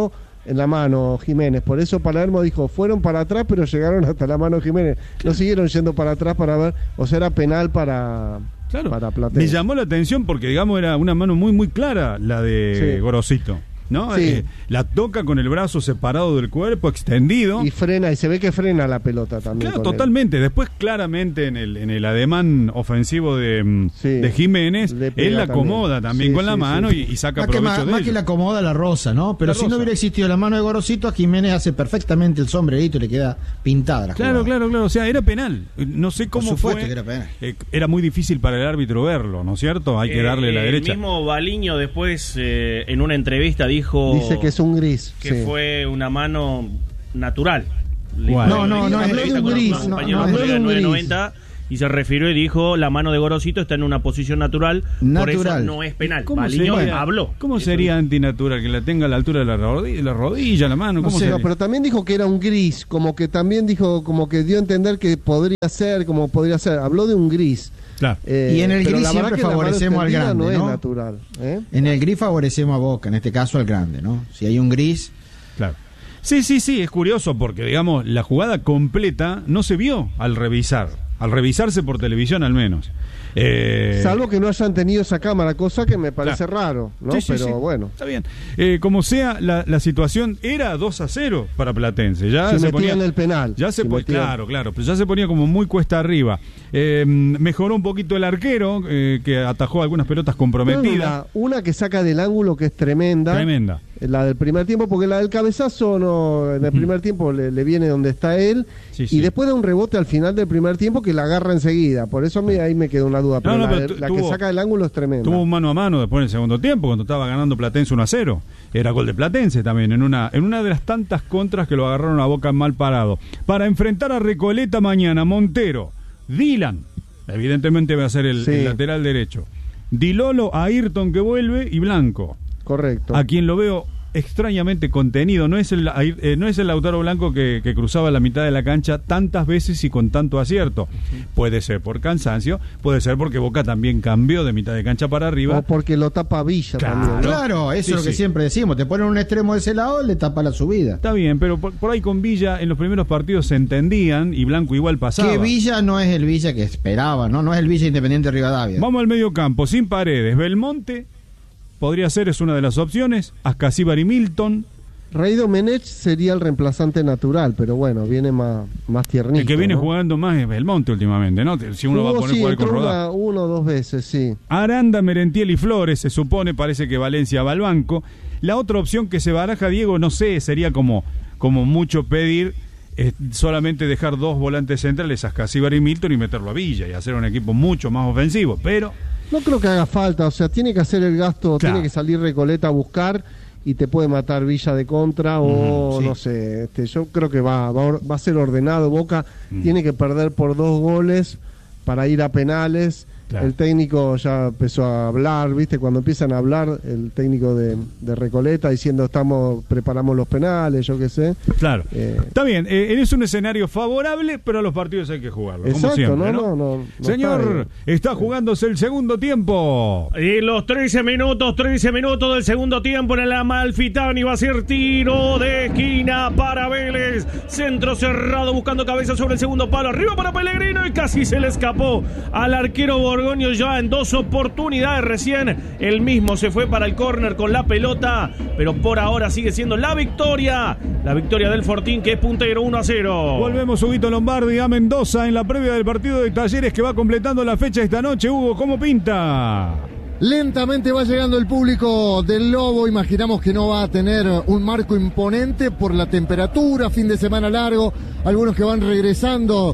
en la mano Jiménez. Por eso Palermo dijo, fueron para atrás, pero llegaron hasta la mano Jiménez. No siguieron yendo para atrás para ver, o sea, era penal para, claro. para Platense. Me llamó la atención porque, digamos, era una mano muy, muy clara la de sí. Gorosito. ¿No? Sí. Eh, la toca con el brazo separado del cuerpo, extendido. Y frena, y se ve que frena la pelota también. Claro, totalmente. Él. Después, claramente, en el, en el ademán ofensivo de, sí. de Jiménez, él la acomoda también, también sí, con sí, la mano sí. y, y saca más provecho que, de Más ello. que la acomoda la rosa, ¿no? Pero la si rosa. no hubiera existido la mano de Gorosito, a Jiménez hace perfectamente el sombrerito y le queda pintada la Claro, jugada. claro, claro. O sea, era penal. No sé cómo Por supuesto fue. que era penal. Eh, era muy difícil para el árbitro verlo, ¿no es cierto? Hay que darle eh, la derecha. El mismo Baliño después, eh, en una entrevista, dijo... Dice que es un gris. Que sí. fue una mano natural. Bueno. No, no, no, habló de un gris. No, no, habló de un gris. Y se refirió y dijo, la mano de Gorosito está en una posición natural, natural. por eso no es penal. ¿Cómo Baliño sería, habló. ¿Cómo sería antinatural? Que la tenga a la altura de la rodilla, la, rodilla, la mano. No ¿Cómo sé, sería? pero también dijo que era un gris, como que también dijo, como que dio a entender que podría ser, como podría ser. Habló de un gris. Claro. Eh, y en el gris siempre favorecemos al grande, no, ¿no? es natural, ¿eh? En el gris favorecemos a Boca, en este caso al grande, ¿no? Si hay un gris... Claro. Sí, sí, sí, es curioso porque, digamos, la jugada completa no se vio al revisar, al revisarse por televisión al menos. Eh... Salvo que no hayan tenido esa cámara, cosa que me parece claro. raro, ¿no? Sí, sí, pero sí. bueno. Está bien. Eh, como sea, la, la situación era dos a cero para Platense. Ya si se metían ponía el penal. Ya se si po- claro, claro, pero ya se ponía como muy cuesta arriba. Eh, mejoró un poquito el arquero, eh, que atajó algunas pelotas comprometidas. Una, una que saca del ángulo que es tremenda. Tremenda. La del primer tiempo, porque la del cabezazo no, en el primer tiempo le, le viene donde está él, sí, sí. y después da un rebote al final del primer tiempo que la agarra enseguida. Por eso me, ahí me quedó una duda. Pero, No, no, la, pero de- la tuvo- que saca del ángulo es tremenda. Tuvo un mano a mano después en el segundo tiempo, cuando estaba ganando Platense uno a cero. Era gol de Platense también, en una, en una de las tantas contras que lo agarraron a Boca mal parado. Para enfrentar a Recoleta mañana, Montero, Dylan, evidentemente va a ser el, Sí. el lateral derecho. Dilolo, Ayrton que vuelve y Blanco. Correcto. A quien lo veo extrañamente contenido, no es el eh, no es el Lautaro Blanco que, que cruzaba la mitad de la cancha tantas veces y con tanto acierto. Puede ser por cansancio, puede ser porque Boca también cambió de mitad de cancha para arriba. O porque lo tapa Villa Claro. también, ¿no? Claro, eso Sí, es lo que sí. siempre decimos. Te ponen un extremo de ese lado, le tapa la subida. Está bien, pero por, por ahí con Villa en los primeros partidos se entendían y Blanco igual pasaba. Que Villa no es el Villa que esperaba, ¿no? No es el Villa Independiente de Rivadavia. Vamos al medio campo, sin Paredes, Belmonte podría ser, es una de las opciones, Ascasíbar y Milton. Rey Domenech sería el reemplazante natural, pero bueno, viene más, más tiernito. El que viene ¿no? jugando más es Belmonte últimamente, ¿no? Si uno Jugó, va a poner sí, jugar con entró Rodá. una- uno o dos veces, sí. Aranda, Merentiel y Flores, se supone, parece que Valencia va al banco. La otra opción que se baraja, Diego, no sé, sería como, como mucho pedir eh, solamente dejar dos volantes centrales, Ascasíbar y Milton, y meterlo a Villa y hacer un equipo mucho más ofensivo, pero... No creo que haga falta, o sea, tiene que hacer el gasto, Claro. tiene que salir Recoleta a buscar y te puede matar Villa de contra o Ujú, sí. no sé, este, yo creo que va, va, a or- va a ser ordenado. Boca Mm. tiene que perder por dos goles para ir a penales. Claro. El técnico ya empezó a hablar, ¿viste? Cuando empiezan a hablar, el técnico de, de Recoleta diciendo estamos preparamos los penales, yo qué sé. Claro. Eh, Está bien, eh, es un escenario favorable, pero a los partidos hay que jugarlo, como Exacto, siempre, no, ¿no? no, no, no Señor, está bien. está jugándose el segundo tiempo. Y los trece minutos, trece minutos del segundo tiempo en el Amalfitani va a ser tiro de esquina para Vélez. Centro cerrado buscando cabeza sobre el segundo palo. Arriba para Pellegrino y casi se le escapó al arquero Borgoño ya en dos oportunidades recién. El mismo se fue para el córner con la pelota, pero por ahora sigue siendo la victoria. La victoria del Fortín que es puntero uno a cero. Volvemos, Huguito Lombardi, a Mendoza en la previa del partido de Talleres que va completando la fecha esta noche. Hugo, ¿cómo pinta? Lentamente va llegando el público del Lobo, imaginamos que no va a tener un marco imponente por la temperatura, fin de semana largo, algunos que van regresando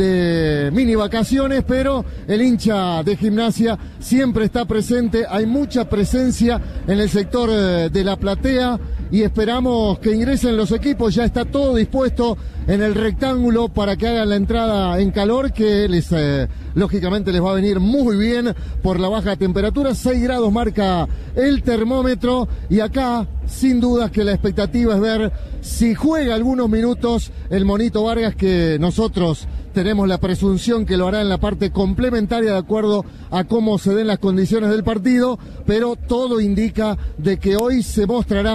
de mini vacaciones, pero el hincha de Gimnasia siempre está presente, hay mucha presencia en el sector eh, de la platea y esperamos que ingresen los equipos, ya está todo dispuesto en el rectángulo para que hagan la entrada en calor, que les eh, lógicamente les va a venir muy bien por la baja temperatura. Seis grados marca el termómetro y acá sin dudas que la expectativa es ver si juega algunos minutos el Monito Vargas, que nosotros tenemos la presunción que lo hará en la parte complementaria de acuerdo a cómo se den las condiciones del partido, pero todo indica de que hoy se mostrará frente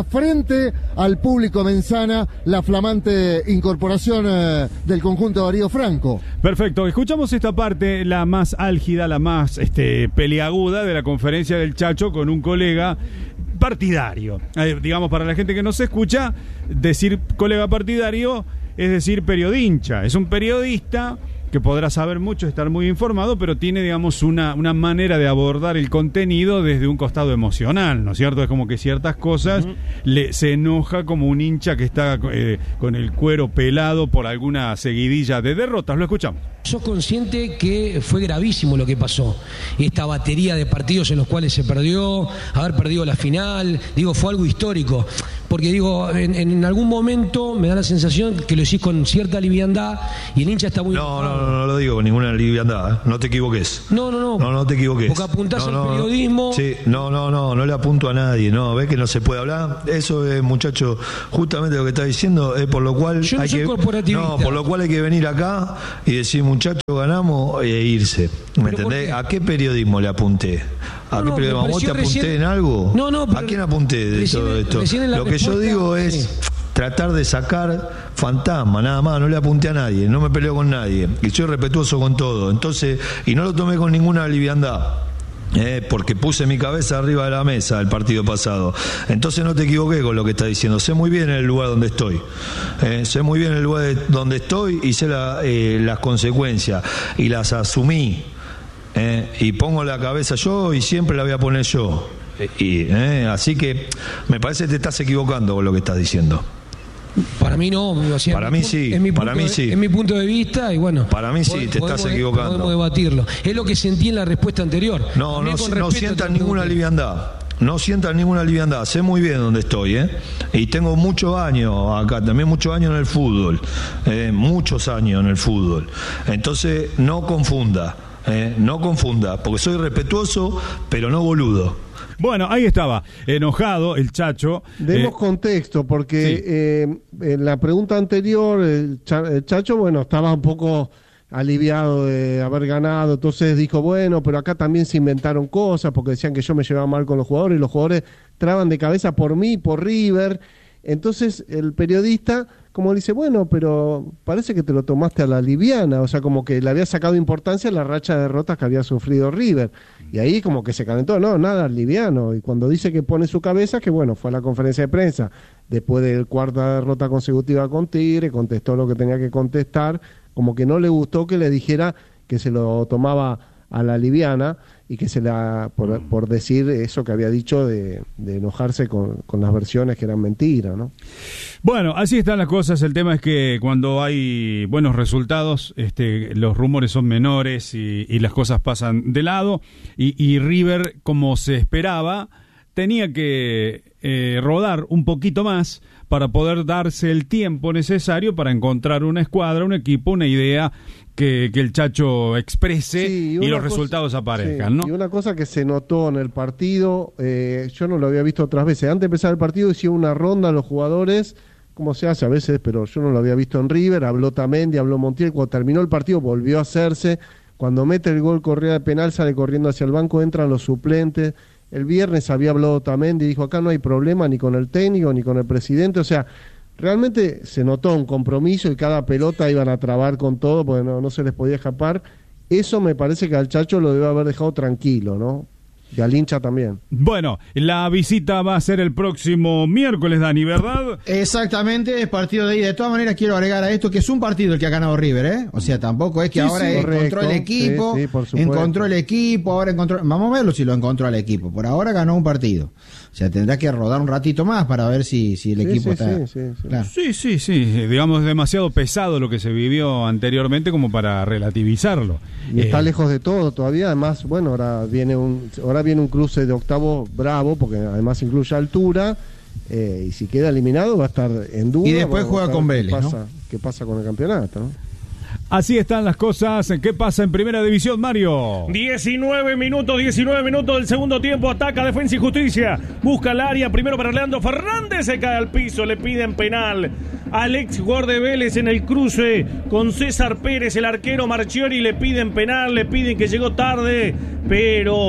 nuevamente al público Menzana la flamante incorporación eh, del conjunto de Darío Franco. Perfecto, escuchamos esta parte, la más álgida, la más este, peliaguda de la conferencia del Chacho con un colega partidario. Eh, digamos, para la gente que no se escucha, decir colega partidario es decir periodincha. Es un periodista que podrá saber mucho, estar muy informado, pero tiene, digamos, una, una manera de abordar el contenido desde un costado emocional, ¿no es cierto? Es como que ciertas cosas uh-huh. le, se enoja como un hincha que está eh, con el cuero pelado por alguna seguidilla de derrotas. Lo escuchamos. Sos consciente que fue gravísimo lo que pasó, esta batería de partidos en los cuales se perdió, haber perdido la final, digo, fue algo histórico, porque digo, en, en algún momento me da la sensación que lo decís con cierta liviandad y el hincha está muy... No, no, no, no lo digo con ninguna liviandad, ¿eh? No te equivoques. No, no, no. No, no te equivoques. Porque apuntás no, al no, periodismo... Sí, no, no, no, no le apunto a nadie, no, ves que no se puede hablar, eso es, muchacho, justamente lo que está diciendo, es por lo cual... Yo no hay soy que, corporativista. No, por lo cual hay que venir acá y decir, muchachos, ganamos e irse. ¿Me entendés? ¿A qué periodismo le apunté? ¿A no, qué no, periodismo? ¿Vos te apunté recién... en algo? No, no, ¿A quién apunté de recién, todo esto? Lo que respuesta... yo digo es sí. tratar de sacar fantasma, nada más, no le apunté a nadie, no me peleo con nadie y soy respetuoso con todo. Entonces, y no lo tomé con ninguna liviandad. Eh, porque puse mi cabeza arriba de la mesa el partido pasado. Entonces no te equivoqué con lo que estás diciendo. Sé muy bien el lugar donde estoy. Eh, sé muy bien el lugar donde estoy y sé la, eh, las consecuencias. Y las asumí. Eh, y pongo la cabeza yo y siempre la voy a poner yo. Eh, y, eh, así que me parece que te estás equivocando con lo que estás diciendo. Para mí no, o sea, para mí punto, sí, es mi para mí de, sí. Es mi punto de vista y bueno. Para mí sí, podemos, te estás podemos, equivocando. Podemos debatirlo. Es lo que sentí en la respuesta anterior. No, no, no sientas ninguna liviandad. No sientas ninguna liviandad. Sé muy bien dónde estoy, ¿eh? Y tengo muchos años acá, también muchos años en el fútbol. Eh, muchos años en el fútbol. Entonces, no confunda. Eh, no confunda, porque soy respetuoso, pero no boludo. Bueno, ahí estaba, enojado el Chacho. Demos eh, contexto, porque sí. eh, en la pregunta anterior, el, cha, el Chacho, bueno, estaba un poco aliviado de haber ganado, entonces dijo, bueno, pero acá también se inventaron cosas, porque decían que yo me llevaba mal con los jugadores, y los jugadores traban de cabeza por mí, por River. Entonces el periodista como dice, bueno, pero parece que te lo tomaste a la liviana, o sea, como que le había sacado importancia la racha de derrotas que había sufrido River, y ahí como que se calentó, no, nada, liviano, y cuando dice que pone su cabeza, que bueno, fue a la conferencia de prensa, después de cuarta derrota consecutiva con Tigre, contestó lo que tenía que contestar, como que no le gustó que le dijera que se lo tomaba a la liviana, y que se la, por, por decir eso que había dicho de, de enojarse con, con las versiones que eran mentiras, ¿no? Bueno, así están las cosas. El tema es que cuando hay buenos resultados, este, los rumores son menores y, y las cosas pasan de lado, y, y River, como se esperaba, tenía que eh, rodar un poquito más para poder darse el tiempo necesario para encontrar una escuadra, un equipo, una idea que, que el Chacho exprese, sí, y, y los cosa, resultados aparezcan, sí, ¿no? Y una cosa que se notó en el partido, eh, yo no lo había visto otras veces, antes de empezar el partido hicieron una ronda a los jugadores, como se hace a veces, pero yo no lo había visto en River, habló Tamendi, habló Montiel, cuando terminó el partido volvió a hacerse, cuando mete el gol Correa de penal sale corriendo hacia el banco, entran los suplentes. El viernes había hablado Tamendi y dijo, acá no hay problema ni con el técnico ni con el presidente, o sea, realmente se notó un compromiso y cada pelota iban a trabar con todo porque no, no se les podía escapar. Eso me parece que al Chacho lo debe haber dejado tranquilo, ¿no? Y al hincha también. Bueno, la visita va a ser el próximo miércoles, Dani, ¿verdad? Exactamente, es partido de ida. De todas maneras, quiero agregar a esto que es un partido el que ha ganado River, ¿eh? O sea, tampoco es que sí, ahora sí, encontró correcto, el equipo, sí, sí, encontró el equipo, ahora encontró... Vamos a verlo si lo encontró al equipo. Por ahora ganó un partido. O sea, tendrá que rodar un ratito más para ver si, si el sí, equipo sí, está... Sí, sí, sí. Claro. sí, sí, sí. Digamos, es demasiado pesado lo que se vivió anteriormente como para relativizarlo. Y está eh... lejos de todo todavía. Además, bueno, ahora viene un, ahora viene un cruce de octavo bravo, porque además incluye altura, eh, y si queda eliminado va a estar en duda. Y después juega con Vélez, qué pasa, ¿no? ¿Qué pasa con el campeonato, ¿no? Así están las cosas. ¿Qué pasa en Primera División, Mario? diecinueve minutos, diecinueve minutos del segundo tiempo. Ataca Defensa y Justicia. Busca el área. Primero para Leandro Fernández. Se cae al piso. Le piden penal. Alex jugador de Vélez en el cruce con César Pérez, el arquero Marchiori. Le piden penal. Le piden que llegó tarde. Pero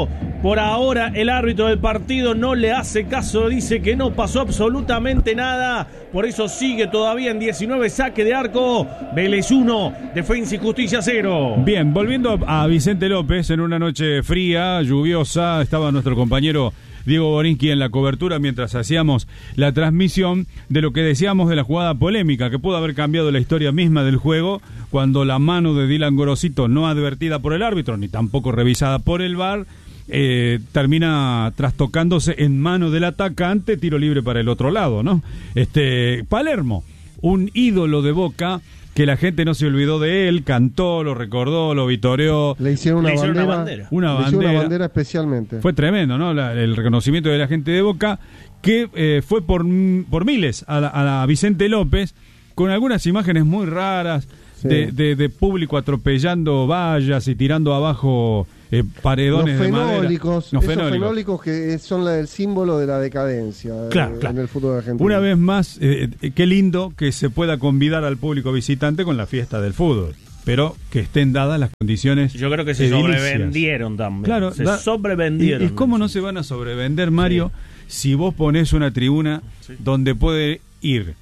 Por ahora el árbitro del partido no le hace caso, dice que no pasó absolutamente nada, por eso sigue todavía en diecinueve saque de arco. Vélez uno, Defensa y Justicia cero. Bien, volviendo a Vicente López, en una noche fría, lluviosa, estaba nuestro compañero Diego Borinsky en la cobertura mientras hacíamos la transmisión de lo que decíamos de la jugada polémica, que pudo haber cambiado la historia misma del juego cuando la mano de Dylan Gorosito, no advertida por el árbitro ni tampoco revisada por el V A R, Eh, termina trastocándose en mano del atacante, tiro libre para el otro lado, ¿no? Este Palermo, un ídolo de Boca, que la gente no se olvidó de él, cantó, lo recordó, lo vitoreó. Le hicieron una, Le hicieron bandera, una bandera. Una le hicieron bandera. una bandera especialmente. Fue tremendo, ¿no? La, el reconocimiento de la gente de Boca, que eh, fue por, por miles a la, a la Vicente López, con algunas imágenes muy raras, sí. de, de, de público atropellando vallas y tirando abajo eh, paredones los de madera. Fenólicos, Los esos fenólicos. fenólicos que son la, el símbolo de la decadencia Claro, eh, claro. en el fútbol argentino. Una vez más, eh, eh, qué lindo que se pueda convidar al público visitante con la fiesta del fútbol, pero que estén dadas las condiciones. Yo creo que se edilicias. sobrevendieron también. Claro, se da- sobrevendieron. ¿Y, y cómo no se van a sobrevender, Mario, sí. si vos ponés una tribuna sí. donde puede ir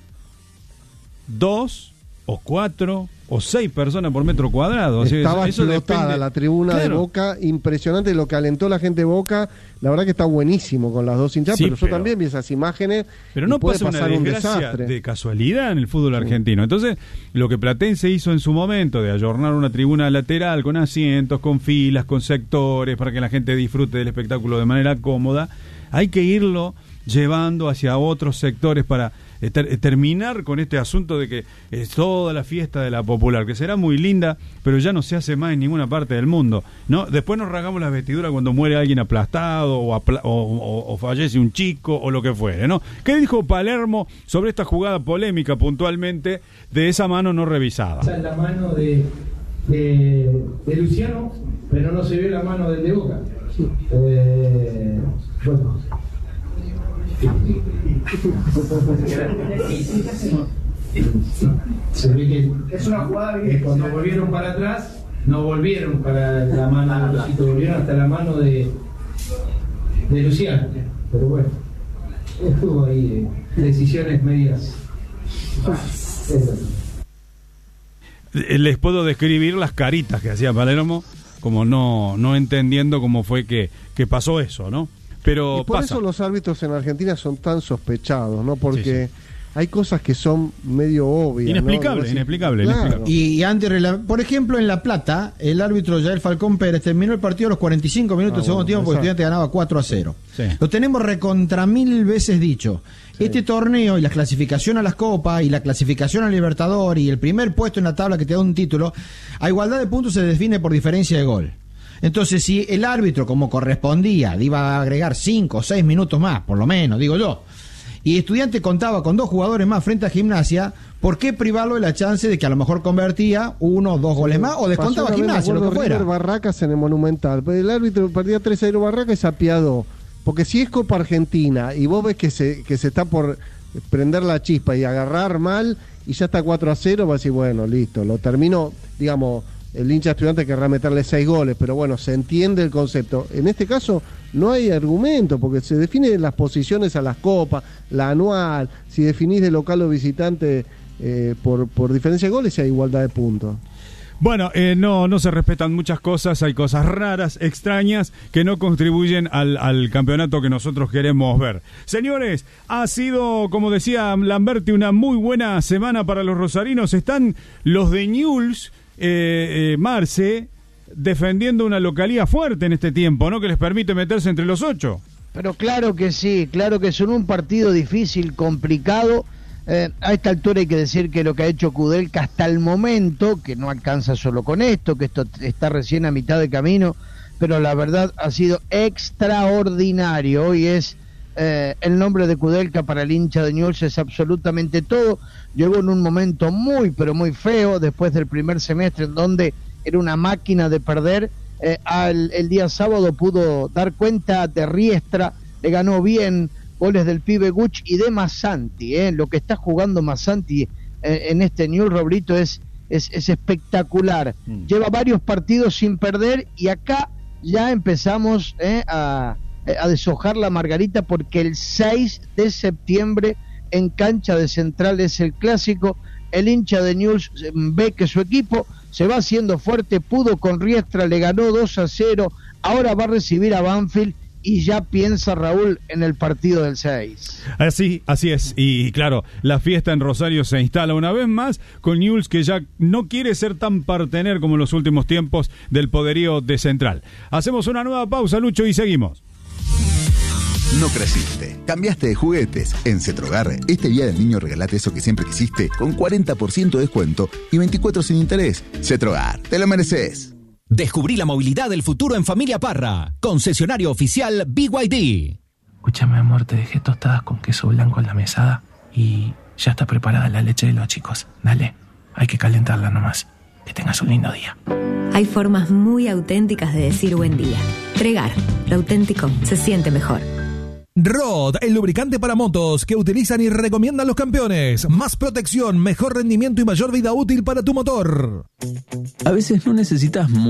dos o cuatro o seis personas por metro cuadrado? O sea, Estaba eso explotada depende- la tribuna Claro. de Boca, impresionante lo que alentó la gente de Boca. La verdad que está buenísimo con las dos hinchas, Sí, pero yo pero- también vi esas imágenes. Pero y no puede pasa una pasar un desgracia desastre. de casualidad en el fútbol argentino. Entonces, lo que Platense hizo en su momento de ayornar una tribuna lateral con asientos, con filas, con sectores, para que la gente disfrute del espectáculo de manera cómoda, hay que irlo llevando hacia otros sectores para eh, ter- eh, terminar con este asunto de que es toda la fiesta de la Popular, que será muy linda, pero ya no se hace más en ninguna parte del mundo, ¿no? Después nos rasgamos las vestiduras cuando muere alguien aplastado o, apla- o, o- o fallece un chico o lo que fuere, ¿no? ¿Qué dijo Palermo sobre esta jugada polémica puntualmente de esa mano no revisada? En la mano de, de, de Luciano, pero no se vio la mano del de Boca. Eh, bueno. Se ve que es una jugada que cuando volvieron para atrás, no volvieron para la mano de Rosito, volvieron hasta la mano de, de Luciano. Pero bueno, estuvo ahí eh, decisiones medias. Eh, Les puedo describir las caritas que hacía Palermo, como no, no entendiendo cómo fue que, que pasó eso, ¿no? Pero Y por pasa. eso los árbitros en Argentina son tan sospechados, ¿no? Porque sí, sí. hay cosas que son medio obvias. Inexplicable, ¿no? inexplicable, Claro. inexplicable. Y, y antes, por ejemplo, en La Plata, el árbitro Yael Falcón Pérez terminó el partido a los cuarenta y cinco minutos Ah, del segundo bueno, tiempo porque exacto. Estudiante ganaba cuatro a cero. Sí. Lo tenemos recontra mil veces dicho. Sí. Este torneo y la clasificación a las copas y la clasificación al Libertador y el primer puesto en la tabla que te da un título, a igualdad de puntos se define por diferencia de gol. Entonces, si el árbitro, como correspondía, le iba a agregar cinco o seis minutos más, por lo menos, digo yo, y Estudiante contaba con dos jugadores más frente a Gimnasia, ¿por qué privarlo de la chance de que a lo mejor convertía uno o dos goles más o descontaba Pasó una vez, Gimnasia, me lo que acuerdo, fuera? River Barracas en el Monumental. Pero el árbitro perdía tres a cero Barracas y se apiadó. Porque si es Copa Argentina y vos ves que se, que se está por prender la chispa y agarrar mal y ya está cuatro a cero, vas a decir, bueno, listo, lo termino, digamos, el hincha Estudiante querrá meterle seis goles, pero bueno, se entiende el concepto. En este caso no hay argumento, porque se definen las posiciones a las copas, la anual, si definís de local o visitante eh, por, por diferencia de goles, hay igualdad de puntos. Bueno, eh, no, no se respetan muchas cosas, hay cosas raras, extrañas, que no contribuyen al, al campeonato que nosotros queremos ver. Señores, ha sido, como decía Lamberti, una muy buena semana para los rosarinos. Están los de Newell's, eh, eh, Marce, defendiendo una localía fuerte en este tiempo, ¿no? Que les permite meterse entre los ocho. Pero claro que sí, claro que son un partido difícil, complicado. Eh, a esta altura hay que decir que lo que ha hecho Kudelka hasta el momento, que no alcanza solo con esto, que esto está recién a mitad de camino, pero la verdad ha sido extraordinario. Hoy es eh, el nombre de Kudelka para el hincha de Newell's, es absolutamente todo. Llegó en un momento muy, pero muy feo, después del primer semestre en donde era una máquina de perder. Eh, al, el día sábado pudo dar cuenta de Riestra, le ganó bien, goles del pibe Guch y de Massanti, eh, lo que está jugando Massanti eh, en este Newell's, Robrito, es, es, es espectacular. Mm. Lleva varios partidos sin perder y acá ya empezamos eh, a, a deshojar la margarita, porque el seis de septiembre en cancha de Central es el clásico. El hincha de Newell's ve que su equipo se va haciendo fuerte, pudo con Riestra, le ganó dos a cero, ahora va a recibir a Banfield y ya piensa Raúl en el partido del seis. Así, así es, y claro, la fiesta en Rosario se instala una vez más con Newell's, que ya no quiere ser tan partener como en los últimos tiempos del poderío de Central. Hacemos una nueva pausa, Lucho, y seguimos. No creciste, cambiaste de juguetes. En Cetrogar, este día del niño regalate eso que siempre quisiste con cuarenta por ciento de descuento y veinticuatro sin interés. Cetrogar, te lo mereces. Descubrí la movilidad del futuro en Familia Parra, concesionario oficial B Y D. Escúchame, amor, te dejé tostadas con queso blanco en la mesada y ya está preparada la leche de los chicos. Dale, hay que calentarla nomás. Que tengas un lindo día. Hay formas muy auténticas de decir buen día. Tregar, lo auténtico se siente mejor. Rod, el lubricante para motos que utilizan y recomiendan los campeones. Más protección, mejor rendimiento y mayor vida útil para tu motor. A veces no necesitas mucho